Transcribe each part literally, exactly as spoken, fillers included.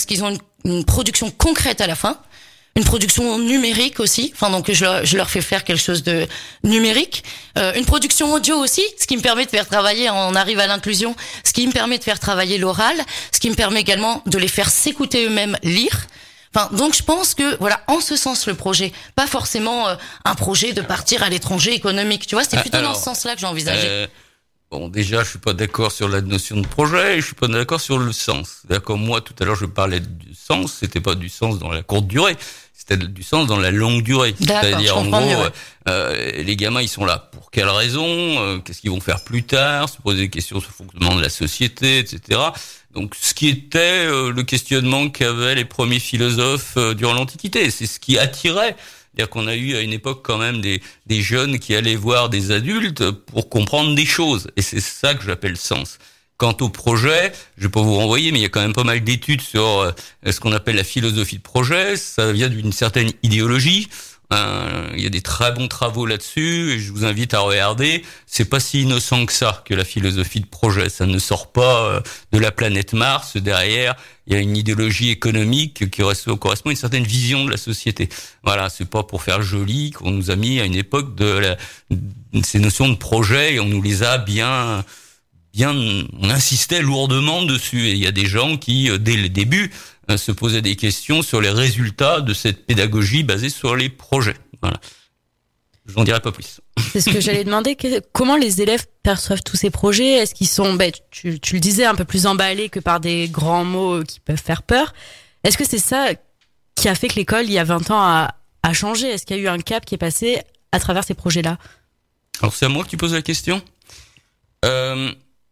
ce qu'ils ont une, une production concrète à la fin, une production numérique aussi. Enfin, donc je leur, je leur fais faire quelque chose de numérique, euh, une production audio aussi, ce qui me permet de faire travailler. On arrive à l'inclusion, ce qui me permet de faire travailler l'oral, ce qui me permet également de les faire s'écouter eux-mêmes lire. Enfin, donc je pense que voilà, en ce sens le projet, pas forcément euh, un projet de partir à l'étranger économique. Tu vois, c'est plutôt Alors, dans ce sens-là que j'ai envisagé. Euh, bon, déjà, je suis pas d'accord sur la notion de projet, et je suis pas d'accord sur le sens. D'accord, moi, tout à l'heure, je parlais du sens, c'était pas du sens dans la courte durée, c'était du sens dans la longue durée. D'accord, C'est-à-dire, je en comprends gros, mieux, ouais. euh, les gamins, ils sont là pour quelles raisons, euh, qu'est-ce qu'ils vont faire plus tard, se poser des questions sur le fonctionnement de la société, et cetera. Donc, ce qui était euh, le questionnement qu'avaient les premiers philosophes euh, durant l'Antiquité, c'est ce qui attirait. C'est-à-dire qu'on a eu à une époque quand même des, des jeunes qui allaient voir des adultes pour comprendre des choses. Et c'est ça que j'appelle sens. Quant au projet, je vais pas vous renvoyer, mais il y a quand même pas mal d'études sur euh, ce qu'on appelle la philosophie de projet. Ça vient d'une certaine idéologie. Euh, il y a des très bons travaux là-dessus, et je vous invite à regarder. C'est pas si innocent que ça, que la philosophie de projet. Ça ne sort pas euh, de la planète Mars. Derrière, il y a une idéologie économique qui correspond à une certaine vision de la société. Voilà, c'est pas pour faire joli qu'on nous a mis à une époque de, la, de ces notions de projet, et on nous les a bien, bien, on insistait lourdement dessus. Et il y a des gens qui, dès le début, se poser des questions sur les résultats de cette pédagogie basée sur les projets. Voilà. Je n'en dirai pas plus. C'est ce que j'allais demander. Que, comment les élèves perçoivent tous ces projets? Est-ce qu'ils sont, ben, tu, tu le disais, un peu plus emballés que par des grands mots qui peuvent faire peur? Est-ce que c'est ça qui a fait que l'école, il y a vingt ans, a, a changé? Est-ce qu'il y a eu un cap qui est passé à travers ces projets-là? Alors, c'est à moi que tu poses la question. Euh,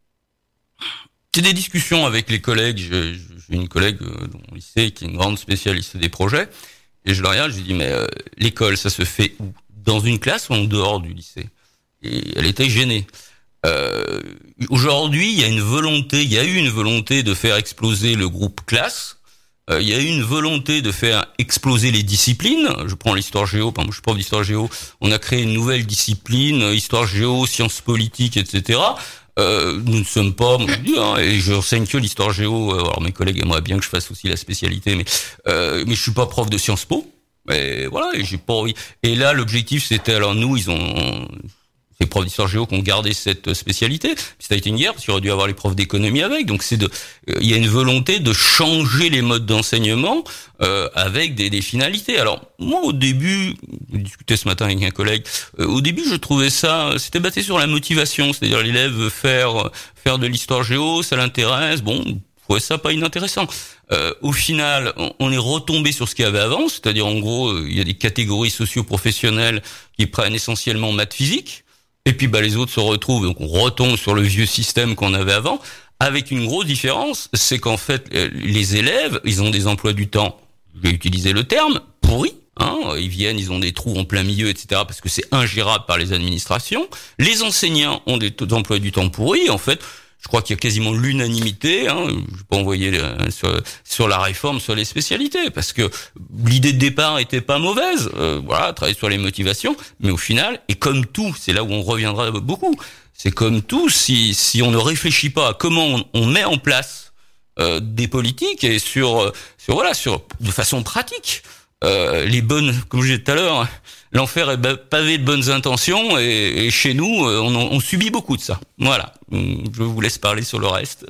c'est des discussions avec les collègues. Je, je, j'ai une collègue euh, dans mon lycée qui est une grande spécialiste des projets, et je la regarde, je lui dis mais euh, l'école, ça se fait où? Dans une classe ou en dehors du lycée? Et elle était gênée. Euh, aujourd'hui, il y a une volonté, il y a eu une volonté de faire exploser le groupe classe. Euh, il y a eu une volonté de faire exploser les disciplines. Je prends l'histoire géo, par exemple, je suis prof d'histoire géo. On a créé une nouvelle discipline, histoire géo, sciences politiques, et cetera. Euh, nous ne sommes pas, hein, et je renseigne que l'histoire géo. Alors mes collègues aimeraient bien que je fasse aussi la spécialité, mais euh, mais je suis pas prof de Sciences Po. Mais voilà, et j'ai pas envie. Et là, l'objectif, c'était, alors nous, ils ont, ces profs d'histoire géo qui ont gardé cette spécialité. Puis ça a été une guerre, parce qu'il aurait dû avoir les profs d'économie avec. Donc c'est de, euh, il y a une volonté de changer les modes d'enseignement euh, avec des, des finalités. Alors moi, au début, je discutais ce matin avec un collègue. Euh, au début, je trouvais ça, c'était basé sur la motivation, c'est-à-dire l'élève veut faire faire de l'histoire géo, ça l'intéresse. Bon, je trouvais ça pas inintéressant. Euh, au final, on, on est retombé sur ce qu'il y avait avant, c'est-à-dire en gros, euh, il y a des catégories socio-professionnelles qui prennent essentiellement maths physique. Et puis bah les autres se retrouvent, donc on retombe sur le vieux système qu'on avait avant, avec une grosse différence, c'est qu'en fait les élèves, ils ont des emplois du temps, je vais utiliser le terme, pourris, hein, ils viennent, ils ont des trous en plein milieu, et cetera, parce que c'est ingérable par les administrations. Les enseignants ont des emplois du temps pourris, en fait. Je crois qu'il y a quasiment l'unanimité, hein, je vais pas envoyer euh, sur, sur la réforme, sur les spécialités, parce que l'idée de départ était pas mauvaise, euh, voilà, travailler sur les motivations, mais au final, et comme tout, c'est là où on reviendra beaucoup, c'est comme tout, si si on ne réfléchit pas à comment on, on met en place euh, des politiques et sur sur voilà, sur de façon pratique, euh, les bonnes, comme je disais tout à l'heure, l'enfer est pavé de bonnes intentions, et, et chez nous, on, on subit beaucoup de ça. Voilà. Je vous laisse parler sur le reste.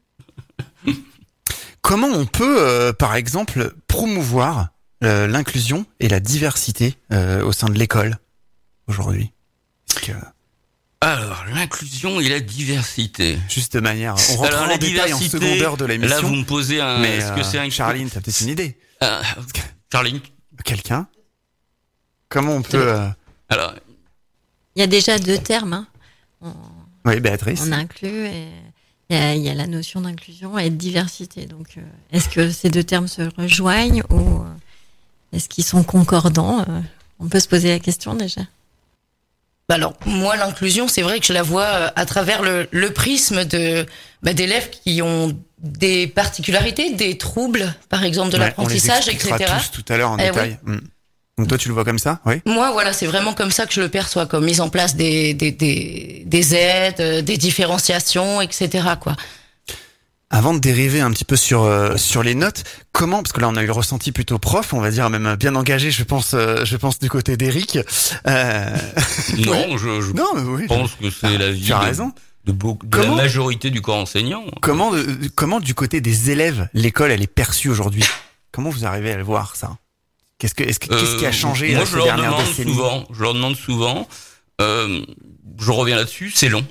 Comment on peut, euh, par exemple, promouvoir euh, l'inclusion et la diversité euh, au sein de l'école aujourd'hui? Que... Alors, l'inclusion et la diversité. Juste de manière, on rentre en détail en secondaire de l'émission. Là, vous me posez un... Mais est-ce que c'est un... Charline, t'as peut-être une idée. Euh, Charline. Quelqu'un? Comment on peut... Euh... Alors, il y a déjà deux termes. Hein. On, oui, Béatrice. On inclut, et il y a, il y a la notion d'inclusion et de diversité. Donc, euh, est-ce que ces deux termes se rejoignent ou euh, est-ce qu'ils sont concordants? euh, On peut se poser la question déjà. Bah alors, moi, l'inclusion, c'est vrai que je la vois à travers le, le prisme de bah, d'élèves qui ont des particularités, des troubles, par exemple, de ouais, l'apprentissage, et cetera. On les expliquera tous tout à l'heure en eh détail. Oui. Mmh. Donc toi, tu le vois comme ça, oui? Moi, voilà, c'est vraiment comme ça que je le perçois, comme mise en place des des des, des aides, des différenciations, et cetera. Quoi. Avant de dériver un petit peu sur euh, sur les notes, comment, parce que là on a eu le ressenti plutôt prof, on va dire même bien engagé, je pense, euh, je pense du côté d'Éric. Euh... Non, ouais. je, je non, mais oui, pense que c'est ah, la vie tu as de, raison. de, beaucoup, de Comment la majorité du corps enseignant. Comment, de, comment du côté des élèves, l'école elle est perçue aujourd'hui? Comment vous arrivez à le voir ça? Qu'est-ce que, est-ce que, qu'est-ce qui a changé euh, Moi, euh, je ces leur dernières demande décennies? souvent. Je leur demande souvent. Euh, je reviens là-dessus. C'est long.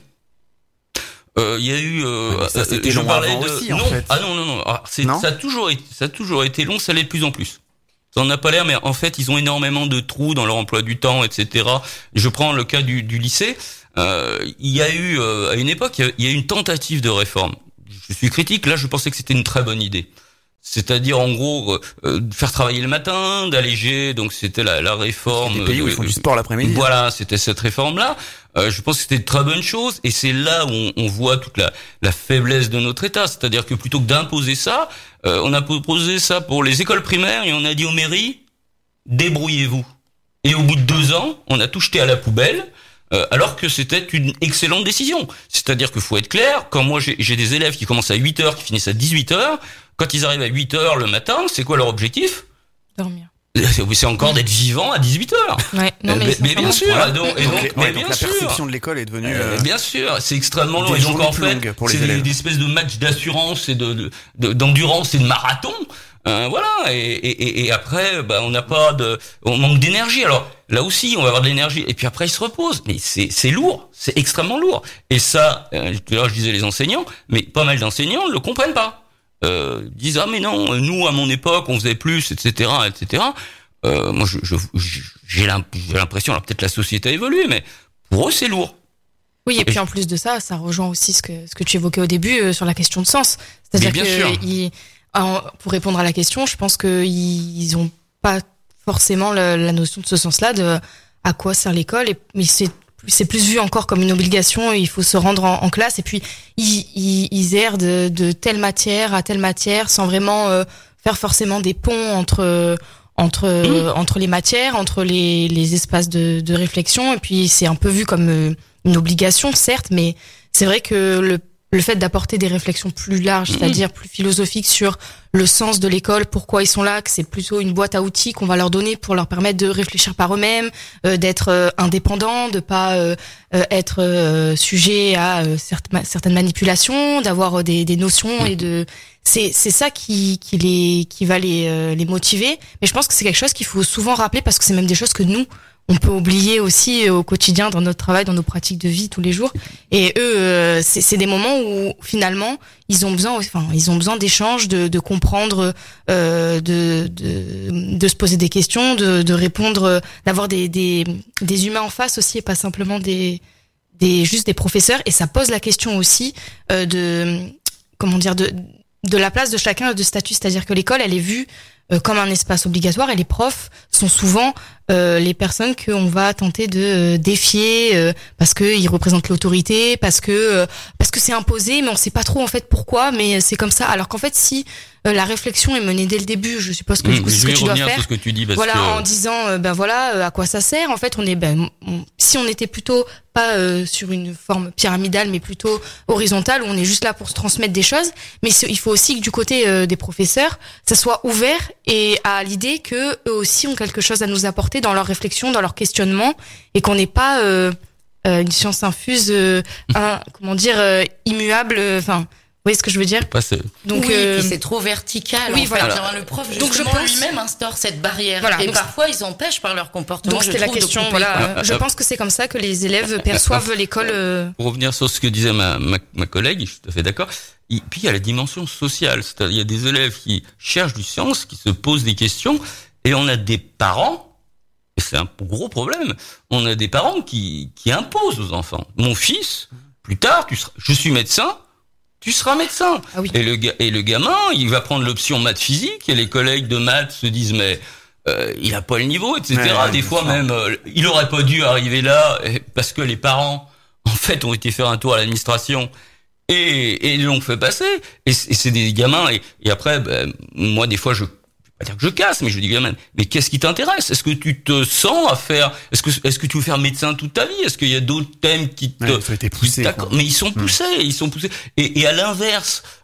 Il euh, y a eu. Euh, ouais, ça c'était je long parlais avant de. aussi, en non, fait. ah non non non. Ah, c'est, non ça a toujours été, ça a toujours été long. Ça l'est de plus en plus. Ça en a pas l'air, mais en fait, ils ont énormément de trous dans leur emploi du temps, et cetera. Je prends le cas du, du lycée. Euh, il y a eu euh, à une époque, il y, a, il y a eu une tentative de réforme. Je suis critique. Là, je pensais que c'était une très bonne idée. C'est-à-dire en gros euh, faire travailler le matin, d'alléger. Donc c'était la, la réforme. Des pays où de, ils font du sport l'après-midi. Voilà, c'était cette réforme-là. Euh, je pense que c'était une très bonne chose, et c'est là où on, on voit toute la, la faiblesse de notre État. C'est-à-dire que plutôt que d'imposer ça, euh, on a proposé ça pour les écoles primaires et on a dit aux mairies, débrouillez-vous. Et au bout de deux ans, on a tout jeté à la poubelle. Euh, alors que c'était une excellente décision. C'est-à-dire qu'il faut être clair, quand moi j'ai, j'ai des élèves qui commencent à huit heures, qui finissent à dix-huit heures, quand ils arrivent à huit heures le matin, c'est quoi leur objectif? Dormir. C'est encore d'être vivant à dix-huit heures. Ouais, non, mais, mais, mais bien sûr. Voilà. Donc, et donc, donc, ouais, mais donc bien la sûr. perception de l'école est devenue. Euh, euh, bien sûr, c'est extrêmement long. des Et donc journées en plus fait, longues pour les c'est élèves. des, des espèces de matchs d'assurance et de, de, de d'endurance et de marathon. Euh, voilà. Et, et, et après, bah, on n'a pas de, on manque d'énergie. Alors là aussi, on va avoir de l'énergie. Et puis après, ils se reposent. Mais c'est c'est lourd, c'est extrêmement lourd. Et ça, euh, tout à l'heure je disais les enseignants, mais pas mal d'enseignants ne le comprennent pas. Euh, disent ah mais non, nous à mon époque on faisait plus, et cetera, et cetera. Euh, moi, je, je, j'ai l'impression, alors peut-être la société a évolué, mais pour eux, c'est lourd. Oui, et puis en plus de ça, ça rejoint aussi ce que ce que tu évoquais au début euh, sur la question de sens. C'est-à-dire bien que sûr. ils, en, pour répondre à la question, je pense que ils ont pas forcément la, la notion de ce sens-là de à quoi sert l'école. Et mais c'est c'est plus vu encore comme une obligation. Il faut se rendre en, en classe et puis ils, ils, ils errent de, de telle matière à telle matière sans vraiment euh, faire forcément des ponts entre entre mmh. entre les matières, entre les les espaces de de réflexion. Et puis c'est un peu vu comme euh, une obligation, certes, mais c'est vrai que le le fait d'apporter des réflexions plus larges, mmh. c'est-à-dire plus philosophiques sur le sens de l'école, pourquoi ils sont là, que c'est plutôt une boîte à outils qu'on va leur donner pour leur permettre de réfléchir par eux-mêmes, euh, d'être euh, indépendants, de pas euh, euh, être euh, sujet à euh, certaines certaines manipulations, d'avoir euh, des des notions et de c'est c'est ça qui qui les qui va les euh, les motiver. Mais je pense que c'est quelque chose qu'il faut souvent rappeler parce que c'est même des choses que nous on peut oublier aussi au quotidien dans notre travail, dans nos pratiques de vie tous les jours. Et eux, euh, c'est, c'est des moments où finalement ils ont besoin, enfin ils ont besoin d'échanges, de, de comprendre, euh, de, de de se poser des questions, de, de répondre, d'avoir des, des des humains en face aussi et pas simplement des des juste des professeurs. Et ça pose la question aussi euh, de comment dire de de la place de chacun de statut, c'est-à-dire que l'école elle est vue euh, comme un espace obligatoire et les profs sont souvent euh, les personnes qu'on va tenter de euh, défier euh, parce que ils représentent l'autorité, parce que euh, parce que c'est imposé, mais on sait pas trop en fait pourquoi, mais c'est comme ça. Alors qu'en fait si euh, la réflexion est menée dès le début, je suppose que mmh, du coup c'est ce que tu dois faire. Sur ce que tu dis parce voilà, que... en disant euh, ben voilà euh, à quoi ça sert. En fait on est ben on, si on était plutôt pas euh, sur une forme pyramidale mais plutôt horizontale où on est juste là pour se transmettre des choses, mais il faut aussi que du côté euh, des professeurs ça soit ouvert et à l'idée que eux aussi ont quelque chose à nous apporter dans leur réflexion, dans leur questionnement, et qu'on n'est pas euh, euh, une science infuse, euh, un, comment dire, euh, immuable. Enfin, vous voyez ce que je veux dire? Pas ce... Donc, oui, euh... c'est trop vertical. Oui, en voilà. fait. Alors, le prof, donc je pense lui-même instaure cette barrière. Voilà, et donc, parfois, ils empêchent par leur comportement. Donc c'était la question. Voilà. Je pense que c'est comme ça que les élèves perçoivent l'école. Euh... Pour revenir sur ce que disait ma ma, ma collègue, je suis tout à fait d'accord. Et puis il y a la dimension sociale. C'est-à-dire, il y a des élèves qui cherchent du sens, qui se posent des questions, et on a des parents. Et c'est un gros problème. On a des parents qui, qui imposent aux enfants. Mon fils, plus tard, tu seras, je suis médecin, tu seras médecin. Ah oui. Et le, et le gamin, il va prendre l'option maths physique, et les collègues de maths se disent, mais, euh, il a pas le niveau, et cetera. Ouais, des fois même, euh, il aurait pas dû arriver là, parce que les parents, en fait, ont été faire un tour à l'administration, et, et l'ont fait passer. Et c'est des gamins, et, et après, ben, moi, des fois, je, pas dire que je casse, mais je dis quand même, mais qu'est-ce qui t'intéresse? Est-ce que tu te sens à faire, est-ce que, est-ce que tu veux faire médecin toute ta vie? Est-ce qu'il y a d'autres thèmes qui te, ouais, ça a été poussé, mais ils sont poussés, mmh. ils sont poussés. Et, et à l'inverse,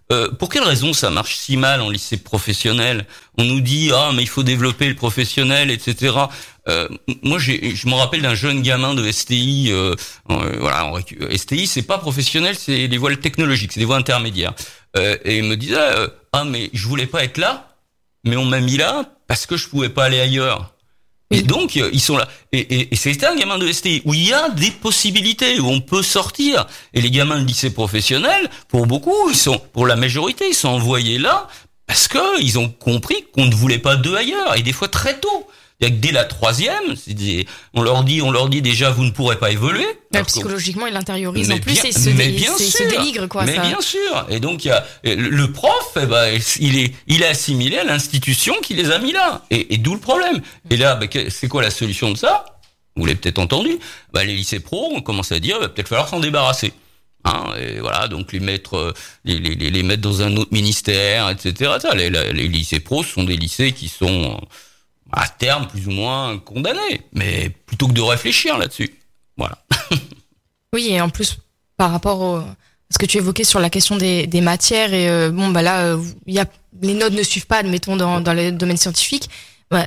euh, pour quelle raison ça marche si mal en lycée professionnel? On nous dit ah mais il faut développer le professionnel, et cetera. Euh, moi, j'ai, je me rappelle d'un jeune gamin de S T I. Euh, euh, voilà, en récu- S T I, c'est pas professionnel, c'est des voies technologiques, c'est des voies intermédiaires. Euh, et il me disait euh, ah mais je voulais pas être là, mais on m'a mis là parce que je pouvais pas aller ailleurs. Et donc euh, ils sont là. Et, et, et c'était un gamin de S T I où il y a des possibilités, où on peut sortir. Et les gamins de lycée professionnel, pour beaucoup, ils sont, pour la majorité, ils sont envoyés là parce que ils ont compris qu'on ne voulait pas d'eux ailleurs. Et des fois très tôt. C'est-à-dire que dès la troisième, c'est des, on leur dit, on leur dit déjà, vous ne pourrez pas évoluer. Bah, psychologiquement, ils l'intériorisent mais en plus bien, et ils se, mais dé- bien se, se sûr, dénigrent, quoi. Mais ça. bien sûr. Et donc, il y a, le prof, eh ben, il est, il est assimilé à l'institution qui les a mis là. Et, et d'où le problème. Et là, bah, c'est quoi la solution de ça? Vous l'avez peut-être entendu. Bah, les lycées pro, on commence à dire, il va peut-être falloir s'en débarrasser. Hein, et voilà, donc les mettre, les, les, les mettre dans un autre ministère, et cetera. Ça, les, les lycées pro, ce sont des lycées qui sont, à terme, plus ou moins condamnés. Mais plutôt que de réfléchir là-dessus. Voilà. Oui, et en plus, par rapport au, à ce que tu évoquais sur la question des, des matières, et euh, bon, bah là, euh, il y a, les notes ne suivent pas, admettons, dans, dans le domaine scientifique. Bah,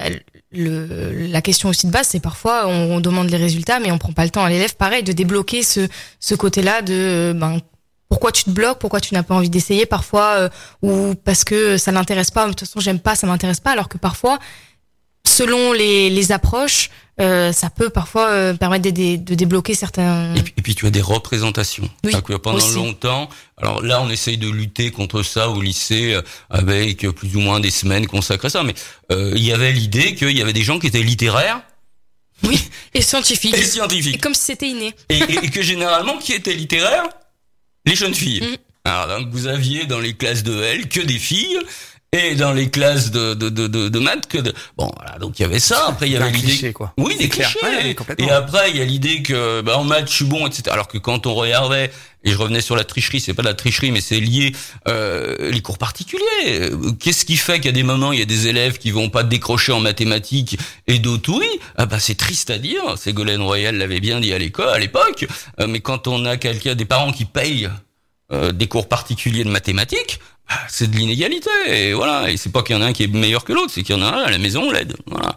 le, la question aussi de base, c'est parfois, on, on demande les résultats, mais on prend pas le temps à l'élève, pareil, de débloquer ce, ce côté-là de, ben, pourquoi tu te bloques, pourquoi tu n'as pas envie d'essayer, parfois, euh, ou parce que ça l'intéresse pas, de toute façon, j'aime pas, ça m'intéresse pas, alors que parfois, selon les, les approches, euh, ça peut parfois euh, permettre de, de, de débloquer certains... Et puis, et puis tu as des représentations. Oui, que pendant aussi. longtemps, alors là on essaye de lutter contre ça au lycée euh, avec plus ou moins des semaines consacrées à ça, mais euh, il y avait l'idée qu'il y avait des gens qui étaient littéraires Oui, et scientifiques. et Et scientifiques. comme si c'était inné. Et, et, et que généralement, qui étaient littéraires? Les jeunes filles. Mm. Alors donc vous aviez dans les classes de L que des filles, et dans les classes de de de de, de maths que de... Bon voilà, donc il y avait ça. Après il y Un avait l'idée, cliché, quoi. oui, des C'est clair. clichés. Ouais, ouais, complètement. Et après il y a l'idée que bah, en maths je suis bon, et cetera. Alors que quand on regardait, et je revenais sur la tricherie, c'est pas de la tricherie, mais c'est lié euh, les cours particuliers. Qu'est-ce qui fait qu'à des moments il y a des élèves qui vont pas décrocher en mathématiques et d'autres oui? Ah bah c'est triste à dire. Ségolène Royal l'avait bien dit à l'école, à l'époque. Euh, mais quand on a quelqu'un, des parents qui payent euh, des cours particuliers de mathématiques, bah, c'est de l'inégalité. Et voilà. Et c'est pas qu'il y en a un qui est meilleur que l'autre, c'est qu'il y en a un à la maison, on l'aide. Voilà.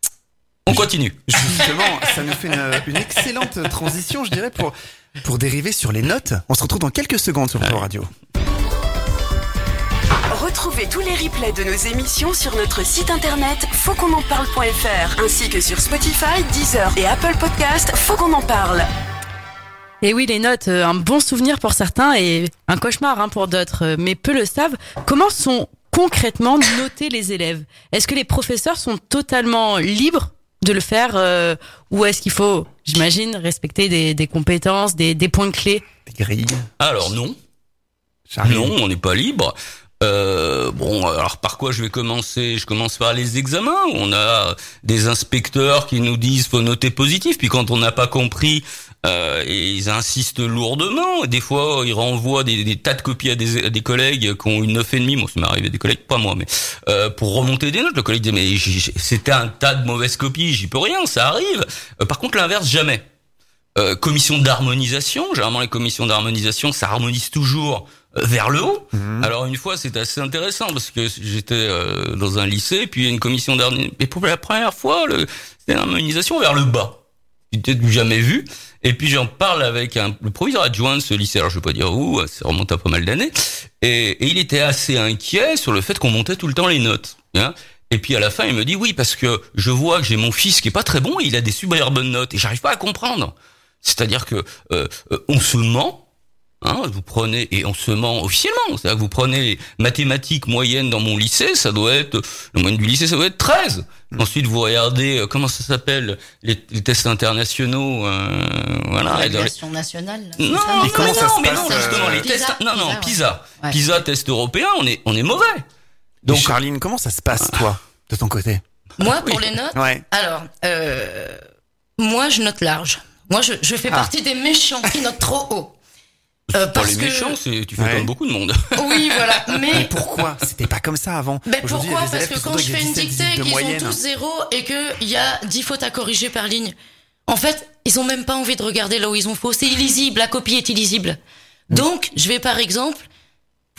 On continue. Justement, ça nous fait une, une excellente transition, je dirais, pour, pour dériver sur les notes. On se retrouve dans quelques secondes sur Pro Radio. Retrouvez tous les replays de nos émissions sur notre site internet faut qu'on en parle point f r ainsi que sur Spotify, Deezer et Apple Podcast. Faut qu'on en parle. Et oui, les notes, euh, un bon souvenir pour certains et un cauchemar hein, pour d'autres, euh, mais peu le savent. Comment sont concrètement notés les élèves? Est-ce que les professeurs sont totalement libres de le faire euh, ou est-ce qu'il faut, j'imagine, respecter des, des compétences, des, des points clés? Des grilles. Alors non. J'arrive. Non, on n'est pas libre. Euh, bon, alors par quoi je vais commencer? Je commence par les examens. On a des inspecteurs qui nous disent faut noter positif, puis quand on n'a pas compris, euh, ils insistent lourdement. Des fois, ils renvoient des, des tas de copies à des, à des collègues qui ont une neuf et demi. Moi, ça m'est arrivé des collègues, pas moi, mais euh, pour remonter des notes. Le collègue dit mais j'ai- j'ai- c'était un tas de mauvaises copies, j'y peux rien, ça arrive. Euh, par contre, l'inverse jamais. Euh, commission d'harmonisation. Généralement, les commissions d'harmonisation, ça harmonise toujours euh, vers le haut. Mhm. Alors une fois, c'est assez intéressant parce que j'étais euh, dans un lycée, puis il y a une commission d'harmonisation. Et pour la première fois, le, c'était l'harmonisation vers le bas. J'ai peut-être jamais vu. Et puis j'en parle avec un, le proviseur adjoint de ce lycée. Alors je vais pas dire où, ça remonte à pas mal d'années. Et, et il était assez inquiet sur le fait qu'on montait tout le temps les notes. Hein. Et puis à la fin, il me dit oui parce que je vois que j'ai mon fils qui est pas très bon et il a des super bonnes notes et j'arrive pas à comprendre. C'est-à-dire que euh, euh, on se ment, hein, vous prenez et on se ment officiellement. C'est-à-dire que vous prenez les mathématiques moyennes dans mon lycée, ça doit être la moyenne du lycée, ça doit être treize. Mmh. Ensuite, vous regardez euh, comment ça s'appelle les, les tests internationaux, euh, voilà. L'évaluation nationale. là, c'est Non, ça non, Et comment non, ça se mais passe, non, justement, euh, les Pisa, tests, non, non, Pisa, ouais. PISA, Ouais. PISA, test européen, on est, on est mauvais. Donc, Donc, Charline, comment ça se passe, toi, de ton côté? Moi, pour Oui. les notes, Ouais. alors, euh, moi, je note large. Moi, je, je fais Ah. partie des méchants qui notent trop haut. Euh, pour parce les que... méchants, c'est, tu fais Ouais. comme beaucoup de monde. Oui, voilà. Mais Mais pourquoi? C'était pas comme ça avant. Ben Aujourd'hui, il y a pourquoi? des Parce élèves que qui sont quand avec je des fais une dix-sept, dictée dix-huit et de qu'ils ont moyenne. tous zéro et qu'il y a dix fautes à corriger par ligne, en fait, ils ont même pas envie de regarder là où ils ont faux. C'est illisible, la copie est illisible. Donc, je vais par exemple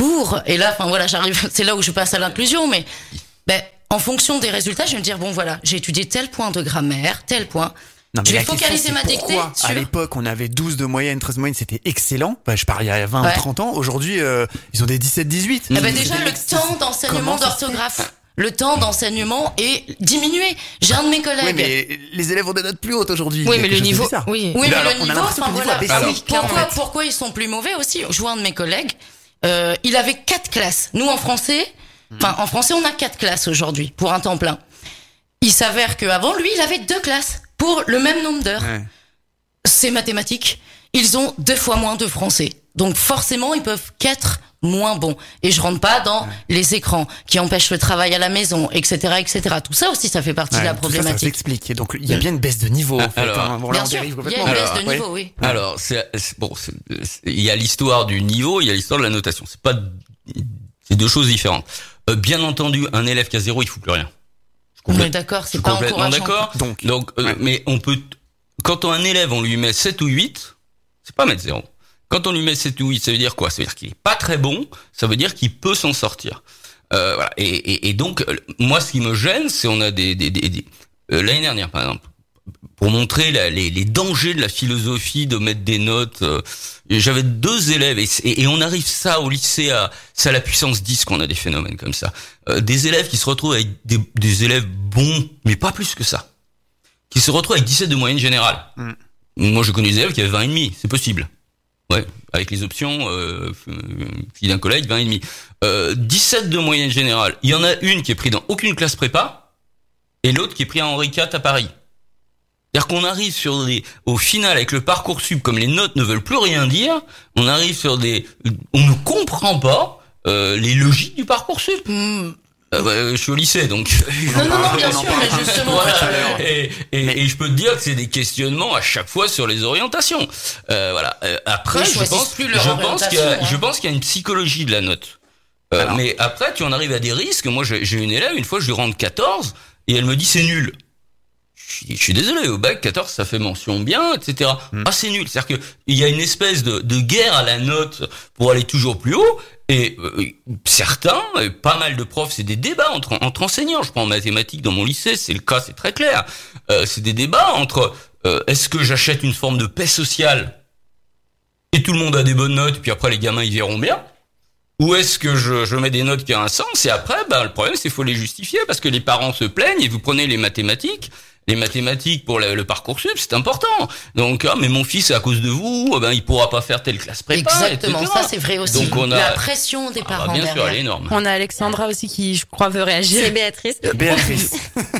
pour, et là, enfin voilà, j'arrive, c'est là où je passe à l'inclusion, mais ben, en fonction des résultats, je vais me dire, bon voilà, j'ai étudié tel point de grammaire, tel point. Non, mais je vais la question, focaliser c'est ma dictée pourquoi, sur... à l'époque, on avait douze de moyenne, treize de moyenne, c'était excellent. Bah, je parle il y a vingt, Ouais. trente ans. Aujourd'hui, euh, ils ont des dix-sept, dix-huit. Eh ben déjà, le temps d'enseignement Comment ça se fait d'orthographe, le temps d'enseignement est diminué. J'ai un de mes collègues. Oui, mais les élèves ont des notes plus hautes aujourd'hui. Oui, Il y a mais quelque le chose de niveau, bizarre. oui. Oui, Mais mais alors, le on a niveau, l'impression enfin que le niveau voilà. a baissé, Ah oui, en fait. pourquoi, pourquoi ils sont plus mauvais aussi? Je vois un de mes collègues, euh, il avait quatre classes. Nous, en français, enfin, en français, on a quatre classes aujourd'hui pour un temps plein. Il s'avère qu'avant, lui, il avait deux classes pour le même nombre d'heures. Ouais. C'est mathématique. Ils ont deux fois moins de français. Donc, forcément, ils peuvent qu'être moins bons. Et je rentre pas dans les écrans qui empêchent le travail à la maison, et cetera, et cetera. Tout ça aussi, ça fait partie Ouais, de la tout ça, ça problématique. s'explique. Et donc, il y a bien une baisse de niveau, en fait. Alors, hein. Bon, là, Bien on sûr, dérive il y a complètement. une baisse Alors, de ouais. niveau, oui. Alors, c'est, c'est- bon, c'est- c'est- il y a l'histoire du niveau, il y a l'histoire de la notation. C'est pas, c'est deux choses différentes. Euh, bien entendu, un élève qui a zéro, il fout plus rien. On est d'accord, Je c'est suis pas complètement encourageant. d'accord. Donc, Donc, euh, ouais. mais on peut, quand on a un élève, on lui met sept ou huit, c'est pas mettre zéro. Quand on lui met sept ou huit, ça veut dire quoi? Ça veut dire qu'il est pas très bon, ça veut dire qu'il peut s'en sortir. Euh, voilà. Et, et, et donc, euh, moi, ce qui me gêne, c'est on a des, des, des, des- euh, l'année dernière, par exemple, pour montrer la, les, les dangers de la philosophie de mettre des notes, euh, j'avais deux élèves, et, et, et on arrive ça au lycée, à, c'est à la puissance dix qu'on a des phénomènes comme ça. Euh, des élèves qui se retrouvent avec des, des élèves bons, mais pas plus que ça, qui se retrouvent avec dix-sept de moyenne générale. Mm. Moi, je connais des élèves qui avaient vingt et demi, c'est possible. Ouais, avec les options, euh, fille d'un collègue, vingt et demi. Euh, dix-sept de moyenne générale. Il y en a une qui est prise dans aucune classe prépa, et l'autre qui est prise à Henri quatre à Paris. C'est-à-dire qu'on arrive sur des, au final, avec le Parcoursup, comme les notes ne veulent plus rien dire, on arrive sur des, on ne comprend pas, euh, les logiques du Parcoursup. Hmm. Euh, bah, je suis au lycée, donc. Non, non, non, bien On en sûr, parle mais justement, Voilà. tout à l'heure. Et, et, Mais- et je peux te dire que c'est des questionnements à chaque fois sur les orientations. Euh, voilà. Euh, après, Ils je choisissent pense, plus leur je pense qu'il y a, orientation, hein. je pense qu'il y a une psychologie de la note. Euh, Alors. mais après, tu en arrives à des risques. Moi, j'ai j'ai une élève, une fois, je lui rentre quatorze, et elle me dit c'est nul. Je suis, je suis désolé, au bac, quatorze, ça fait mention bien, et cetera. Mm. Ah, c'est nul. C'est-à-dire que il y a une espèce de, de guerre à la note pour aller toujours plus haut. Et euh, certains, euh, pas mal de profs, c'est des débats entre, entre enseignants. Je prends en mathématiques dans mon lycée, c'est le cas, c'est très clair. Euh, c'est des débats entre euh, est-ce que j'achète une forme de paix sociale et tout le monde a des bonnes notes, puis après les gamins ils verront bien, ou est-ce que je, je mets des notes qui ont un sens et après, ben, le problème c'est qu'il faut les justifier parce que les parents se plaignent et vous prenez les mathématiques. Les mathématiques pour le, le Parcoursup, c'est important. Donc, ah, mais mon fils, à cause de vous, ben, il pourra pas faire telle classe prépa. Exactement, et cetera. ça c'est vrai aussi. Donc, on a- La pression des Ah, parents bah, bien sûr, derrière. elle est énorme. On a Alexandra aussi qui, je crois, veut réagir. C'est Béatrice. Béatrice.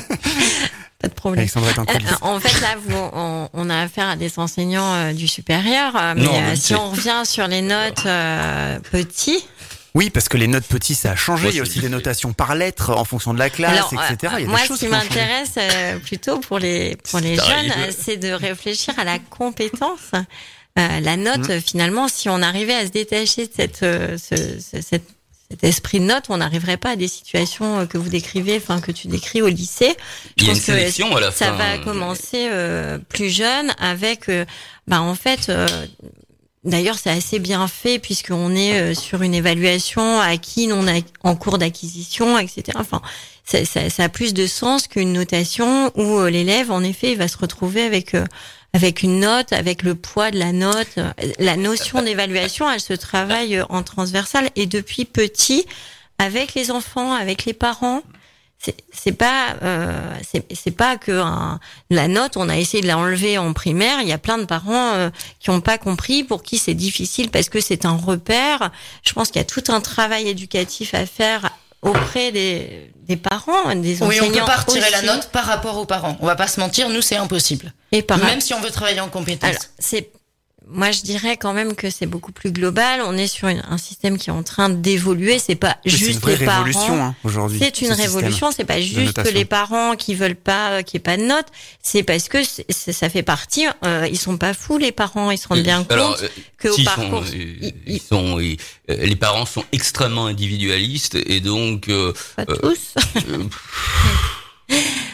Pas de problème. Alexandra est en coulisses. Euh, en fait, là, vous, on, on a affaire à des enseignants euh, du supérieur, euh, mais Non, euh, mais si c'est- on revient sur les notes euh, petits, Oui, parce que les notes petits, ça a changé. Moi, Il y a c'est- aussi des notations par lettre en fonction de la classe, alors, et cetera. euh, Il y a moi, des ce choses qui qui ont changé. m'intéresse euh, plutôt pour les pour les Ça jeunes, arrive. euh, c'est de réfléchir à la compétence. Euh, la note, Mhm. finalement, si on arrivait à se détacher de cette, euh, ce, ce- cette- cet esprit de note, on n'arriverait pas à des situations euh, que vous décrivez, enfin que tu décris au lycée. Il Je y a une pense que sélection à la ça fin. va commencer euh, plus jeune avec, euh, bah en fait, euh, d'ailleurs c'est assez bien fait puisqu'on est euh, sur une évaluation acquis, non ac- en cours d'acquisition, et cetera. Enfin, ça, ça, ça a plus de sens qu'une notation où euh, l'élève, en effet, il va se retrouver avec euh, avec une note, avec le poids de la note. La notion d'évaluation, elle se travaille euh, en transversal et depuis petit avec les enfants, avec les parents. C'est, c'est pas, euh, c'est, c'est pas que un, la note, on a essayé de la enlever en primaire. Il y a plein de parents euh, qui ont pas compris, pour qui c'est difficile parce que c'est un repère. Je pense qu'il y a tout un travail éducatif à faire auprès des, des parents, des Oui, enseignants. on peut pas retirer la aussi. note par rapport aux parents. On va pas se mentir, nous c'est impossible. Et par Même si on veut travailler en compétences. Alors, c'est, moi, je dirais quand même que c'est beaucoup plus global. On est sur une, un système qui est en train d'évoluer. C'est pas C'est une juste vraie les parents. révolution hein, aujourd'hui. C'est une ce système. révolution. C'est pas juste que notation. les parents qui veulent pas, qu'il n'y ait pas de notes. C'est parce que c'est, c'est- ça fait partie. Euh, ils sont pas fous, les parents. Ils se rendent bien Alors, compte euh, que au s'ils parcours, sont, euh, ils- ils ils- sont, ils- euh, les parents sont extrêmement individualistes et donc euh, pas euh, tous. euh,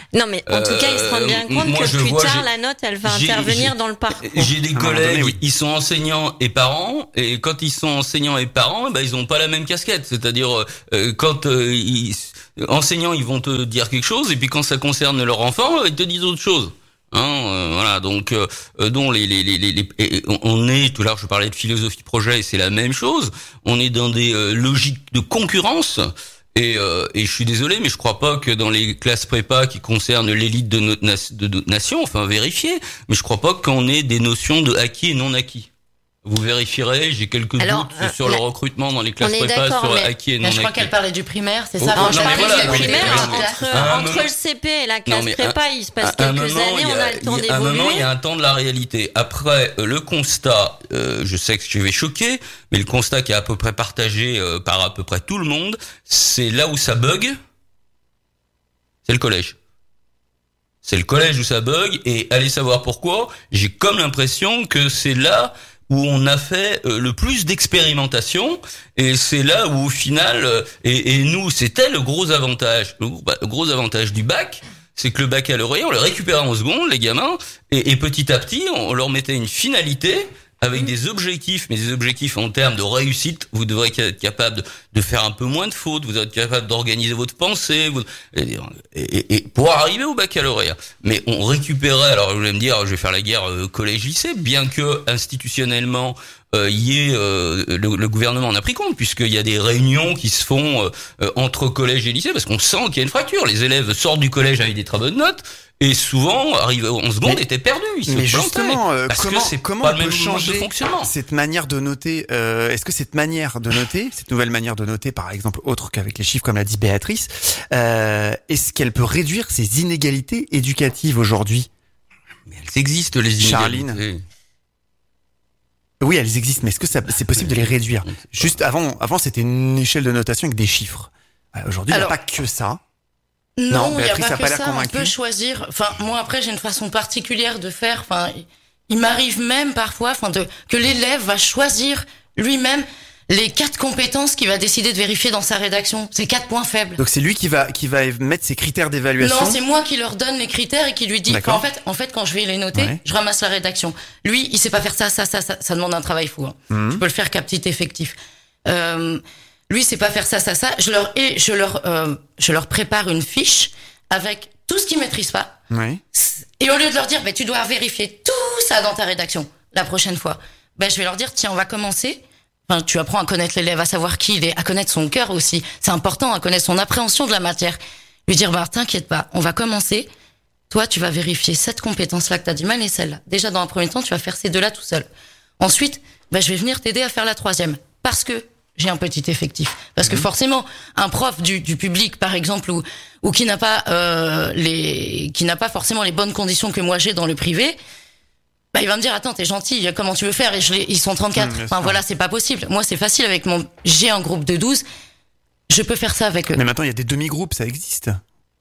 Non, mais en tout cas, ils se rendent bien compte moi, que je plus vois, tard, j'ai- la note, elle va j'ai- intervenir j'ai- dans le parcours. J'ai des À un moment collègues, donné, oui. ils sont enseignants et parents, et quand ils sont enseignants et parents, ben ils ont pas la même casquette. C'est-à-dire, euh, quand euh, ils, enseignants, ils vont te dire quelque chose, et puis quand ça concerne leur enfant, ils te disent autre chose. Hein, euh, voilà, donc, euh, dont les, les, les, les, les- et on- on est, tout à l'heure je parlais de philosophie projet, et c'est la même chose. On est dans des euh, logiques de concurrence. Et, euh, et je suis désolé, mais je crois pas que dans les classes prépa qui concernent l'élite de notre, na- de notre nation, enfin vérifier, mais je crois pas qu'on ait des notions de acquis et non acquis. Vous vérifierez, j'ai quelques Alors, doutes euh, sur la- le recrutement dans les classes on est prépa d'accord, sur mais- acquis et non Mais acquis. je crois qu'elle parlait du primaire, c'est Oh, ça? non, Enfin, je mais parlais voilà, du oui, primaire, oui, oui. entre, À un entre moment- le C P et la Non, classe mais prépa, à- il se passe à un quelques moment, années, il y on a le temps il y a un moment, il y d'évoluer. a un temps de la réalité. Après, euh, le constat, euh, je sais que je vais choquer, mais le constat qui est à peu près partagé euh, par à peu près tout le monde, c'est là où ça bug, c'est le collège. C'est le collège où ça bug, et allez savoir pourquoi, j'ai comme l'impression que c'est là où on a fait euh, le plus d'expérimentation, et c'est là où au final, euh, et, et nous, c'était le gros avantage, le, gros- bah, le gros avantage du bac, c'est que le baccalauréat, on le récupérait en seconde, les gamins, et, et petit à petit, on leur mettait une finalité, avec des objectifs, mais des objectifs en termes de réussite. Vous devrez être capable de, de faire un peu moins de fautes, vous êtes capable d'organiser votre pensée, vous, et, et, et pour arriver au baccalauréat. Mais on récupérait, alors vous allez me dire, je vais faire la guerre euh, collège-lycée, bien que institutionnellement, euh, y ait, euh, le, le gouvernement en a pris compte, puisqu'il y a des réunions qui se font euh, euh, entre collège et lycée, parce qu'on sent qu'il y a une fracture. Les élèves sortent du collège avec des très bonnes notes, et souvent, arrivés en seconde, Mais- étaient perdus. Ils se Mais plantaient. justement, euh, Parce que comment, c'est comment pas on le peut même mode de changer fonctionnement. cette manière de noter euh, Est-ce que cette manière de noter, cette nouvelle manière de noter, par exemple, autre qu'avec les chiffres, comme l'a dit Béatrice, euh, est-ce qu'elle peut réduire ces inégalités éducatives aujourd'hui? Mais elles existent, les inégalités. Charline. Oui, elles existent, mais est-ce que ça, c'est possible de les réduire? Juste avant, avant c'était une échelle de notation avec des chiffres. Euh, Aujourd'hui, il n'y a Alors- pas que ça. Non, Non, il n'y a Béatrice pas a que pas l'air ça. On convaincue. peut choisir. Enfin, moi après, j'ai une façon particulière de faire. Enfin, il m'arrive même parfois, enfin, de que l'élève va choisir lui-même les quatre compétences qu'il va décider de vérifier dans sa rédaction. C'est quatre points faibles. Donc c'est lui qui va qui va mettre ses critères d'évaluation. Non, c'est moi qui leur donne les critères et qui lui dit. D'accord. En fait, en fait, quand je vais les noter, Ouais. je ramasse la rédaction. Lui, il sait pas faire ça, ça, ça, ça. Ça demande un travail fou. Hein. Mhm. Je peux le faire qu'à petit effectif. Euh, lui, il sait pas faire ça, ça, ça. Je leur et je leur euh, je leur prépare une fiche avec tout ce qu'ils maîtrisent pas. Oui. Et au lieu de leur dire, bah, tu dois vérifier tout ça dans ta rédaction la prochaine fois, bah, je vais leur dire, tiens, on va commencer. Enfin, tu apprends à connaître l'élève, à savoir qui il est, à connaître son cœur aussi. C'est important, à connaître son appréhension de la matière. Lui dire, bah, t'inquiète pas, on va commencer. Toi, tu vas vérifier cette compétence-là que t'as du mal et celle-là. Déjà, dans un premier temps, tu vas faire ces deux-là tout seul. Ensuite, bah, je vais venir t'aider à faire la troisième. Parce que j'ai un petit effectif. Parce que forcément, un prof du, du public, par exemple, ou, ou qui n'a pas, euh, les, qui n'a pas forcément les bonnes conditions que moi j'ai dans le privé, bah, il va me dire, attends, t'es gentil, comment tu veux faire? Et je les, ils sont trente-quatre. Mmh, bien enfin, sûr. voilà, c'est pas possible. Moi, c'est facile avec mon, j'ai un groupe de douze. Je peux faire ça avec eux. Mais maintenant il y a des demi-groupes, ça existe.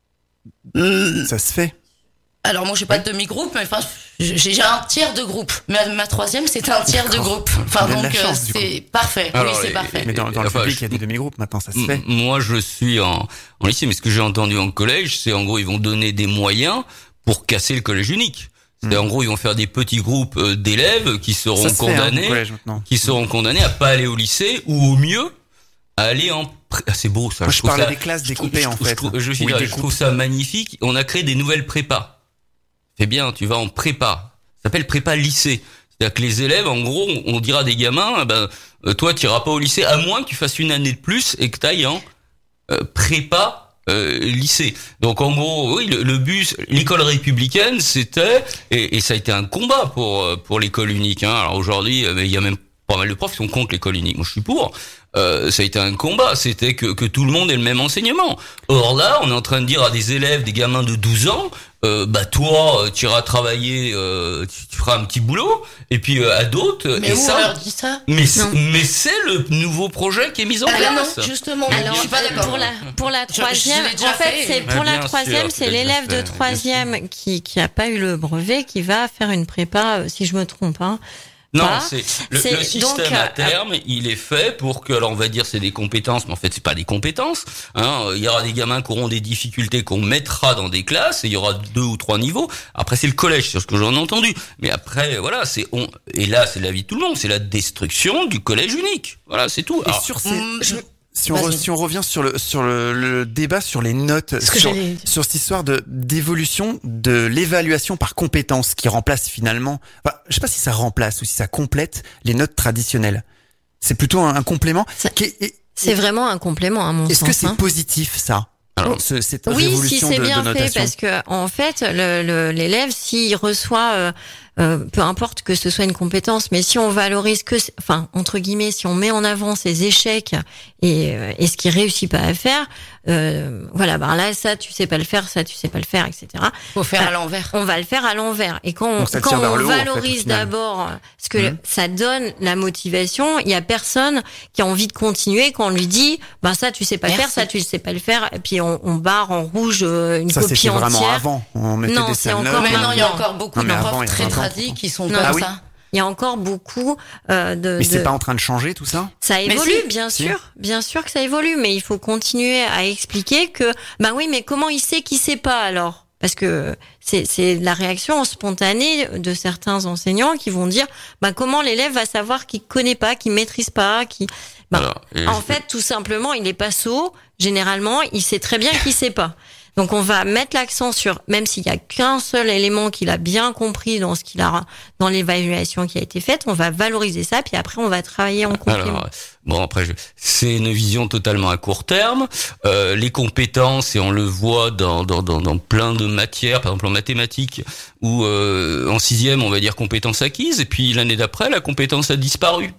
Mmh. Ça se fait. Alors, moi, j'ai pas de demi-groupe, mais enfin, j'ai j'ai un tiers de groupe. Ma, ma troisième, c'est un tiers de D'accord. groupe. Enfin, Il y a de la donc, chance, euh, du coup. c'est parfait. Alors, oui, c'est les- parfait. Mais dans, dans le Enfin, public, je- il y a des demi-groupes maintenant, ça se fait. M- Moi, je suis en, en lycée, mais ce que j'ai entendu en collège, c'est en gros, ils vont donner des moyens pour casser le collège unique. C'est en gros, ils vont faire des petits groupes euh, d'élèves qui seront Ça se fait, hein, au condamnés, collège maintenant. qui seront condamnés à pas aller au lycée ou au mieux à aller en. pré- Ah, c'est beau ça. Moi, je trouve parlais ça- des classes je trouve- découpées, je en trouve- fait. Je, trouve- je, Oui, suis là, je découpes. trouve ça magnifique. On a créé des nouvelles prépas. C'est bien, tu vas en prépa. Ça s'appelle prépa lycée. C'est-à-dire que les élèves, en gros, on, on dira à des gamins, ah ben, euh, toi, tu iras pas au lycée, à moins que tu fasses une année de plus et que tu ailles en euh, prépa euh, lycée. Donc, en gros, oui, le, le bus, l'école républicaine, c'était, et, et ça a été un combat pour euh, pour l'école unique. Hein. Alors aujourd'hui, euh, il y a même pas mal de profs qui sont contre l'école unique. Moi, je suis pour. Euh, ça a été un combat. C'était que, que tout le monde ait le même enseignement. Or là, on est en train de dire à des élèves, des gamins de douze ans, euh, bah toi, euh, tu iras travailler, euh, tu, tu feras un petit boulot. Et puis euh, à d'autres, Mais et où ça. on leur dit ça? Mais c'est, Non. mais c'est le nouveau projet qui est mis en Ah ben place. non, justement, Alors, je suis pas d'accord. pour la pour la Je- je troisième, l'ai déjà en fait, fait. c'est Ouais, pour la bien troisième, sûr, c'est tu l'as l'élève déjà de fait, troisième qui qui a pas eu le brevet qui va faire une prépa, euh, si je me trompe, hein, Non, pas. c'est le, C'est- le système donc, à euh, terme, il est fait pour que, alors on va dire c'est des compétences, mais en fait c'est pas des compétences. Hein. Il y aura des gamins qui auront des difficultés qu'on mettra dans des classes, et il y aura deux ou trois niveaux. Après c'est le collège, c'est ce que j'en ai entendu. Mais après voilà, c'est on et là c'est l'avis de tout le monde, c'est la destruction du collège unique. Voilà, c'est tout. Et Alors, sur ces, mm, je- si on, re- Vas-y. si on revient sur le sur le, le débat sur les notes, Ce que sur, j'allais dire. sur cette histoire de d'évolution de l'évaluation par compétences qui remplace finalement, enfin, je sais pas si ça remplace ou si ça complète les notes traditionnelles. C'est plutôt un, un complément. Ça- qui est- et- C'est vraiment un complément à mon Est-ce sens. que c'est hein. positif ça, Alors, ce, cette Oui, si révolution c'est de, bien de fait, notation? parce que en fait, le- le- l'élève, s'il reçoit, euh, euh, peu importe que ce soit une compétence, mais si on valorise que, enfin entre guillemets, si on met en avant ses échecs et, euh, et ce qu'il réussit pas à faire, euh, voilà, ben là, ça tu sais pas le faire, ça tu sais pas le faire, et cetera. Faut faire Enfin, à l'envers. On va le faire à l'envers. Et quand on, Donc ça quand tire vers on le haut, en fait, au valorise final. d'abord ce que le- Mhm. ça donne la motivation, il y a personne qui a envie de continuer quand on lui dit, ben ça tu sais pas le faire, Merci. ça tu sais pas le faire, et puis on, on barre en rouge euh, une Ça copie c'était entière. vraiment avant. On mettait Non, des c'est sales encore notes. Mais non, il y a maintenant. encore beaucoup Non, mais de avant, profs il y a très vingt ans, tradis qui sont Non. comme Ah oui. ça. Il y a encore beaucoup euh, de. Mais c'est de- pas en train de changer tout ça? Ça Mais évolue, si. bien Si. sûr, bien sûr que ça évolue, mais il faut continuer à expliquer que, ben oui, mais comment il sait qu'il sait pas alors? Parce que c'est c'est la réaction spontanée de certains enseignants qui vont dire, ben comment l'élève va savoir qu'il connaît pas, qu'il maîtrise pas, qui, ben, alors, et en je- fait, tout simplement, il est pas sot. Généralement, il sait très bien qu'il sait pas. Donc, on va mettre l'accent sur, même s'il y a qu'un seul élément qu'il a bien compris dans ce qu'il a, dans l'évaluation qui a été faite, on va valoriser ça, puis après, on va travailler en complément. Alors, bon après, je- c'est une vision totalement à court terme. Euh, les compétences, et on le voit dans, dans, dans, dans plein de matières, par exemple en mathématiques, où euh, en sixième, on va dire compétences acquises, et puis l'année d'après, la compétence a disparu.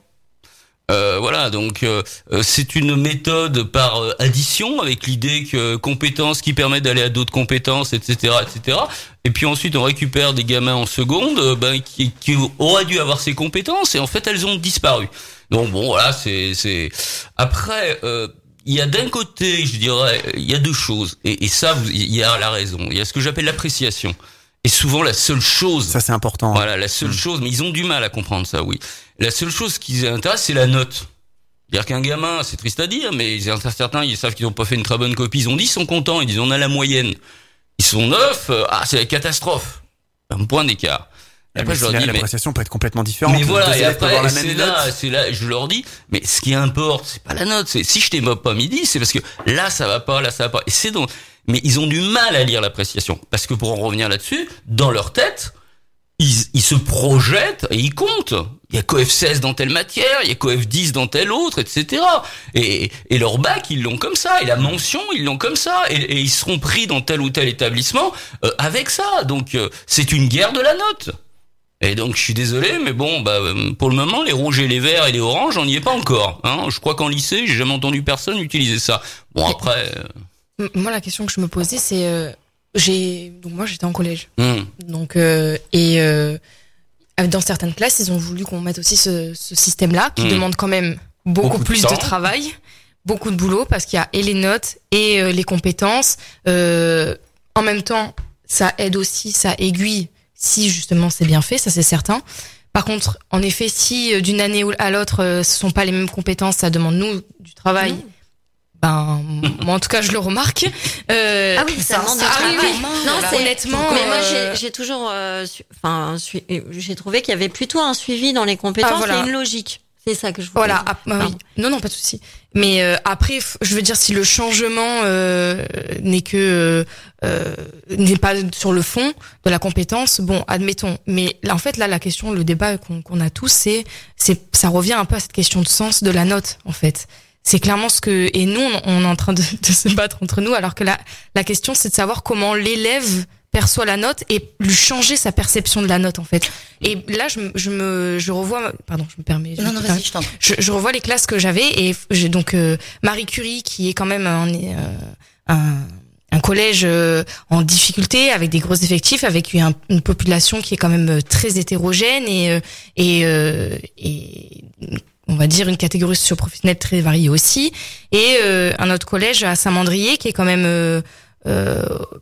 Euh, voilà, donc euh, euh, c'est une méthode par euh, addition, avec l'idée que compétences qui permettent d'aller à d'autres compétences, et cetera, et cetera. Et puis ensuite, on récupère des gamins en seconde, euh, ben qui, qui auraient dû avoir ces compétences, et en fait, elles ont disparu. Donc bon, voilà, c'est c'est. Après, euh, il y a d'un côté, je dirais, il y a deux choses, et, et ça, vous- il y a la raison. Il y a ce que j'appelle l'appréciation. Et souvent, la seule chose. Ça c'est important. Voilà, la seule chose, mais ils ont du mal à comprendre ça, oui. La seule chose qui les intéresse, c'est la note. C'est-à-dire qu'un gamin, c'est triste à dire, mais il y en a certains, ils savent qu'ils n'ont pas fait une très bonne copie, ils ont dit, ils sont contents, ils disent, on a la moyenne. Ils sont neufs, euh, ah, c'est la catastrophe. Un point d'écart. Et après, Mais je leur la- dis, mais, l'appréciation peut être complètement différente. mais voilà, Deux et élèves peuvent après, avoir la même c'est note. là, c'est là, je leur dis, mais ce qui importe, c'est pas la note, c'est si je t'aime pas midi, c'est parce que là, ça va pas, là, ça va pas. Et c'est donc, mais ils ont du mal à lire l'appréciation. Parce que pour en revenir là-dessus, dans leur tête, ils, ils se projettent et ils comptent. Il y a coef seize dans telle matière, il y a coef dix dans telle autre, et cetera. Et, et leur bac, ils l'ont comme ça. Et la mention, ils l'ont comme ça. Et, et ils seront pris dans tel ou tel établissement euh, avec ça. Donc, euh, c'est une guerre de la note. Et donc, je suis désolé, mais bon, bah, euh, pour le moment, les rouges et les verts et les oranges, on n'y est pas encore. Hein. Je crois qu'en lycée, j'ai jamais entendu personne utiliser ça. Bon, après... euh, M- Moi, la question que je me posais, c'est, euh, j'ai, donc moi, j'étais en collège. hum. Donc, euh, et euh, dans certaines classes, ils ont voulu qu'on mette aussi ce, ce système-là, qui Mmh. demande quand même beaucoup, Beaucoup de plus temps. de travail, beaucoup de boulot, parce qu'il y a et les notes et euh, les compétences. Euh, en même temps, ça aide aussi, ça aiguille, si justement c'est bien fait, ça c'est certain. Par contre, en effet, si euh, d'une année à l'autre, euh, ce sont pas les mêmes compétences, ça demande nous du travail. Non. Ben, moi en tout cas, je le remarque. Euh, Ah oui, ça demande du ah oui, travail. oui. Non, Voilà. c'est- Honnêtement, mais moi, euh, j'ai j'ai toujours, euh, su- enfin, su- j'ai trouvé qu'il y avait plutôt un suivi dans les compétences Ah, voilà. et une logique. C'est ça que je voulais Voilà. dire. ap- ah oui. Pardon. Non, non, pas de souci. Mais euh, après, f- je veux dire, si le changement euh, n'est que euh, n'est pas sur le fond de la compétence, bon, admettons. Mais là, en fait, là, la question, le débat qu'on qu'on a tous, c'est, c'est, ça revient un peu à cette question de sens de la note, en fait. C'est clairement ce que, et nous, on, on est en train de, de se battre entre nous, alors que la, la question, c'est de savoir comment l'élève perçoit la note et lui changer sa perception de la note, en fait. Et là, je, me- je me, je revois, pardon, je me permets. je Non, me non, permets. vas-y, je t'en prie. je, je revois les classes que j'avais et f- j'ai donc euh, Marie Curie qui est quand même un, euh, un, un collège euh, en difficulté avec des gros effectifs, avec un- une population qui est quand même euh, très hétérogène et euh, et, euh, et on va dire une catégorie socio-professionnelle très variée aussi, et euh, un autre collège à Saint-Mandrier qui est quand même euh, euh,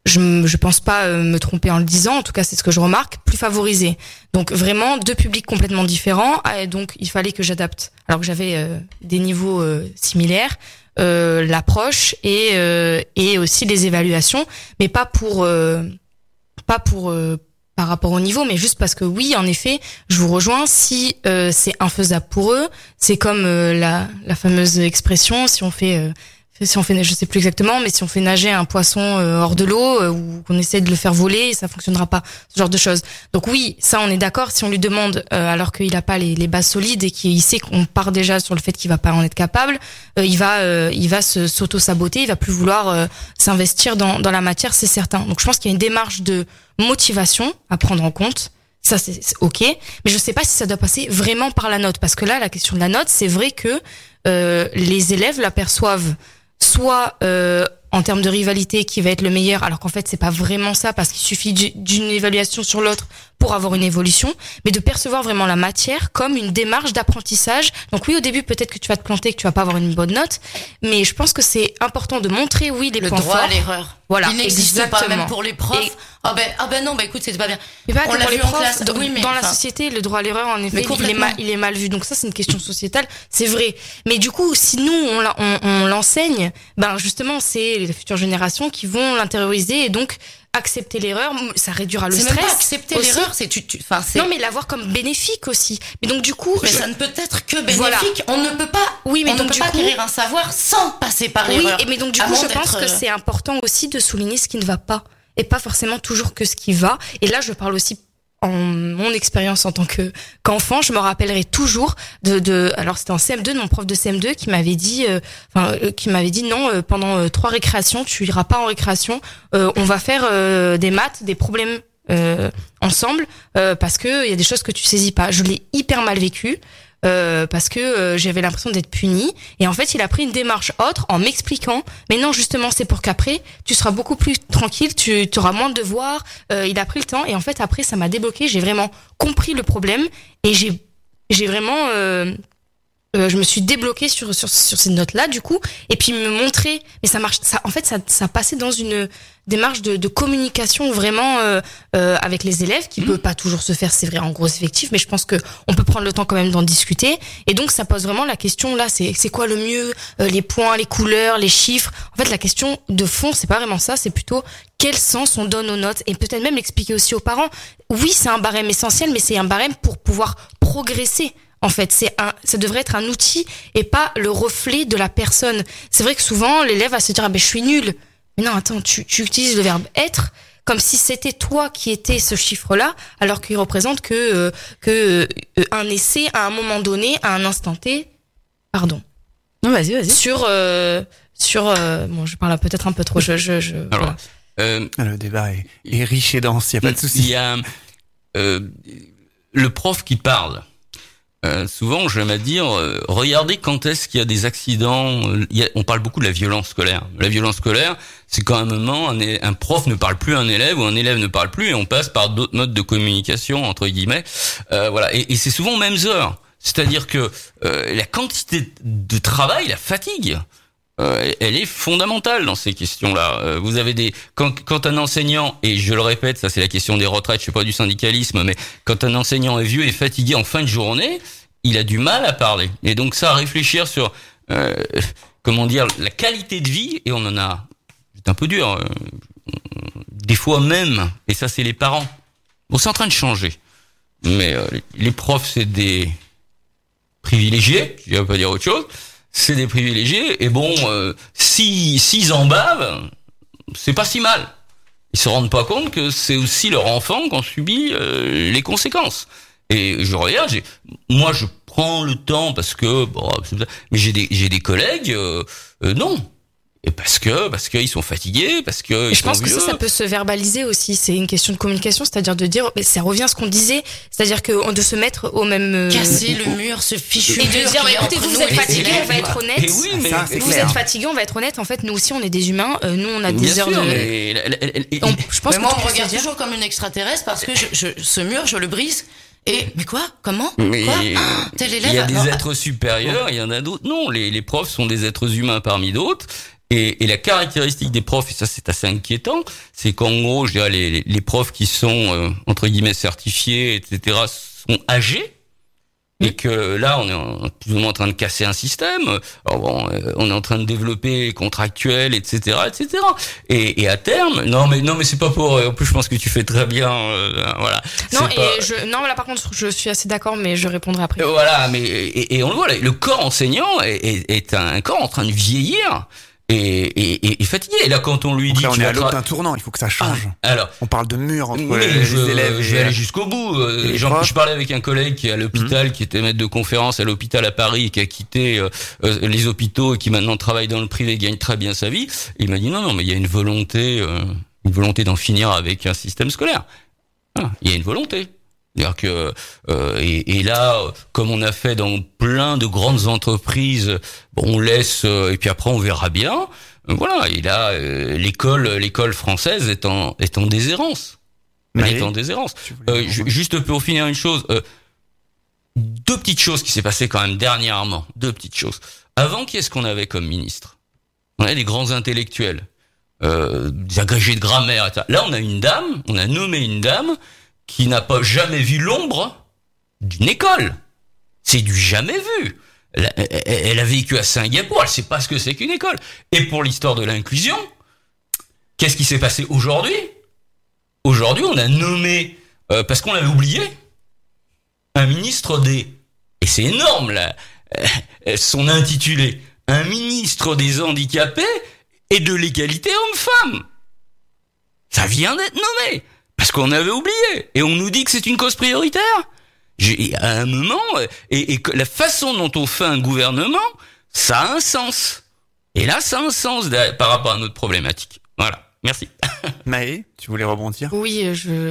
je je pense pas me tromper en le disant, en tout cas c'est ce que je remarque, plus favorisés. Donc vraiment deux publics complètement différents, et donc il fallait que j'adapte. Alors que j'avais euh, des niveaux euh, similaires, euh, l'approche et euh, et aussi les évaluations, mais pas pour euh, pas pour euh, par rapport au niveau, mais juste parce que oui, en effet, je vous rejoins. Si euh, c'est infaisable pour eux, c'est comme euh, la la fameuse expression, si on fait euh, si on fait, je sais plus exactement, mais si on fait nager un poisson euh, hors de l'eau euh, ou qu'on essaie de le faire voler, ça fonctionnera pas, ce genre de choses. Donc oui, ça on est d'accord. Si on lui demande, euh, alors qu'il a pas les, les bases solides et qu'il sait qu'on part déjà sur le fait qu'il va pas en être capable, euh, il va, euh, il va se s'auto-saboter, il va plus vouloir euh, s'investir dans dans la matière, c'est certain. Donc je pense qu'il y a une démarche de motivation à prendre en compte. Ça c'est, c'est ok, mais je sais pas si ça doit passer vraiment par la note, parce que là la question de la note, c'est vrai que euh, les élèves l'aperçoivent soit euh, en termes de rivalité qui va être le meilleur, alors qu'en fait c'est pas vraiment ça, parce qu'il suffit d'une évaluation sur l'autre pour avoir une évolution, mais de percevoir vraiment la matière comme une démarche d'apprentissage. Donc oui, au début peut-être que tu vas te planter, que tu vas pas avoir une bonne note, mais je pense que c'est important de montrer oui les le points forts. Le droit à l'erreur. Voilà, il n'existe exactement. pas même pour les profs. Et... Ah ben ah ben non, bah écoute, c'était pas bien. Mais pas on que l'a pour les vu en profs, classe. dans, Oui, mais dans enfin... la société, le droit à l'erreur en effet, il est mal il est mal vu. Donc ça c'est une question sociétale, c'est vrai. Mais du coup, si nous on on, on l'enseigne, ben justement, c'est les futures générations qui vont l'intérioriser et donc accepter l'erreur, ça réduira le c'est stress. C'est même pas accepter aussi. l'erreur, c'est tu, tu enfin c'est non mais l'avoir comme bénéfique aussi. Mais donc du coup, mais je... ça ne peut être que bénéfique. Voilà. On ne peut pas. Oui, mais on donc ne peut du pas coup... acquérir un savoir sans passer par l'erreur. Oui, mais donc du coup, je pense que c'est important aussi de souligner ce qui ne va pas et pas forcément toujours que ce qui va. Et là, je parle aussi en mon expérience en tant que qu'enfant, je me rappellerai toujours de de alors c'était en C M deux de mon prof de C M deux qui m'avait dit euh, enfin euh, qui m'avait dit non euh, pendant euh, trois récréations, tu iras pas en récréation, euh, on va faire euh, des maths, des problèmes euh, ensemble euh, parce que il y a des choses que tu saisis pas. Je l'ai hyper mal vécu. Euh, parce que euh, j'avais l'impression d'être punie, et en fait il a pris une démarche autre en m'expliquant mais non justement c'est pour qu'après tu seras beaucoup plus tranquille, tu auras moins de devoirs. Euh, il a pris le temps et en fait après ça m'a débloqué, j'ai vraiment compris le problème et j'ai j'ai vraiment euh, euh, je me suis débloquée sur sur sur ces notes là du coup, et puis me montrer mais ça marche ça en fait ça ça passait dans une démarche de, de communication vraiment euh, euh, avec les élèves qui mmh. peut pas toujours se faire, c'est vrai en gros effectif, mais je pense que on peut prendre le temps quand même d'en discuter. Et donc ça pose vraiment la question là, c'est c'est quoi le mieux, euh, les points, les couleurs, les chiffres. En fait la question de fond c'est pas vraiment ça, c'est plutôt quel sens on donne aux notes, et peut-être même l'expliquer aussi aux parents. Oui c'est un barème essentiel, mais c'est un barème pour pouvoir progresser. En fait, c'est un, ça devrait être un outil et pas le reflet de la personne. C'est vrai que souvent l'élève va se dire ah ben je suis nul. Mais non, attends, tu, tu utilises le verbe être comme si c'était toi qui étais ce chiffre-là, alors qu'il représente que euh, que euh, un essai à un moment donné, à un instant T. Pardon. Non, vas-y, vas-y. Sur euh, sur euh, bon, je parle peut-être un peu trop. Je je je. Alors, voilà. euh, le débat est, est riche et dense. Il y a pas de souci. Il y a euh, le prof qui parle. Euh, souvent, j'aime à dire, euh, regardez quand est-ce qu'il y a des accidents. Euh, il y a, on parle beaucoup de la violence scolaire. La violence scolaire, c'est quand un moment, un, un prof ne parle plus à un élève ou un élève ne parle plus, et on passe par d'autres modes de communication entre guillemets. Euh, voilà, et, et c'est souvent aux mêmes heures. C'est-à-dire que euh, la quantité de travail, la fatigue, euh, elle est fondamentale dans ces questions-là. Euh, vous avez des quand, quand un enseignant, et je le répète, ça c'est la question des retraites, je suis pas du syndicalisme, mais quand un enseignant est vieux et fatigué en fin de journée, il a du mal à parler. Et donc ça, à réfléchir sur euh, comment dire la qualité de vie, et on en a, c'est un peu dur, euh, des fois même, et ça c'est les parents. Bon, c'est en train de changer, mais euh, les profs c'est des privilégiés, je vais pas dire autre chose. C'est des privilégiés, et bon, euh, si s'ils en bavent, c'est pas si mal. Ils se rendent pas compte que c'est aussi leur enfant qui en subit euh, les conséquences. Et je regarde, j'ai, moi je prends le temps parce que, bon, mais j'ai des j'ai des collègues, euh, euh, non. Et parce que parce qu'ils sont fatigués, parce que et ils je pense sont que vieux. ça, ça peut se verbaliser aussi. C'est une question de communication, c'est-à-dire de dire, mais ça revient à ce qu'on disait, c'est-à-dire que de se mettre au même casser le mur, ce fichu et de dire, écoutez, vous, vous êtes fatigués, on va être honnête. Et oui, mais ça, c'est vous clair. êtes fatigués, on va être honnête. En fait, nous aussi, on est des humains. Euh, nous, on a des bien heures sûr, de. mais la- la- la- la- Donc, je pense mais que moi, tu on me peux regarde se dire- toujours comme une extraterrestre parce que je, je, ce mur, je le brise. Et mais quoi? Comment? Mais Quoi? Ah, tel élève. il y a des alors- êtres supérieurs, il y en a d'autres. Non, les, les profs sont des êtres humains parmi d'autres. Et, et la caractéristique des profs, et ça c'est assez inquiétant, c'est qu'en gros, je dirais, les, les profs qui sont euh, entre guillemets certifiés, et cetera, sont âgés. Et que là, on est en, plus ou moins en train de casser un système. Alors bon, euh, on est en train de développer contractuel, et cetera, et cetera. Et, et à terme, non mais non mais c'est pas pour. En plus, je pense que tu fais très bien. Euh, voilà. Non c'est et pas, je non là par contre, je suis assez d'accord, mais je répondrai après. Voilà, mais et, et on le voit, le corps enseignant est, est, est un corps en train de vieillir. Et, et, et fatigué. Et là, quand on lui Donc dit, là, on tu est vas à l'aube tra- d'un tournant. Il faut que ça change. Ah, alors, on parle de mur entre oui, les je, élèves. Je vais et... aller jusqu'au bout. Et Genre, profs. je parlais avec un collègue qui est à l'hôpital, mmh. qui était maître de conférence à l'hôpital à Paris, et qui a quitté euh, euh, les hôpitaux et qui maintenant travaille dans le privé, gagne très bien sa vie. Et il m'a dit non, non, mais il y a une volonté, euh, une volonté d'en finir avec un système scolaire. Ah, il y a une volonté. C'est-à-dire que euh, et, et là, comme on a fait dans plein de grandes entreprises, bon, on laisse euh, et puis après on verra bien. Voilà, et là, euh, l'école, l'école française est en est en déshérence. Elle Mais est en déshérence. Euh, ju- juste pour finir une chose, euh, deux petites choses qui s'est passé quand même dernièrement. Deux petites choses. Avant, qui est-ce qu'on avait comme ministre? On avait des grands intellectuels, euh, des agrégés de grammaire, et cetera. Là, on a une dame, on a nommé une dame qui n'a pas jamais vu l'ombre d'une école. C'est du jamais vu. Elle, elle, elle a vécu à Singapour, elle sait pas ce que c'est qu'une école. Et pour l'histoire de l'inclusion, qu'est-ce qui s'est passé aujourd'hui? Aujourd'hui, on a nommé, euh, parce qu'on l'avait oublié, un ministre des... Et c'est énorme, là, euh, son intitulé. Un ministre des handicapés et de l'égalité homme-femme. Ça vient d'être nommé. Parce qu'on avait oublié. Et on nous dit que c'est une cause prioritaire. J'ai, à un moment, et, et que la façon dont on fait un gouvernement, ça a un sens. Et là, ça a un sens de, par rapport à notre problématique. Voilà. Merci. Maë, tu voulais rebondir? Oui, je,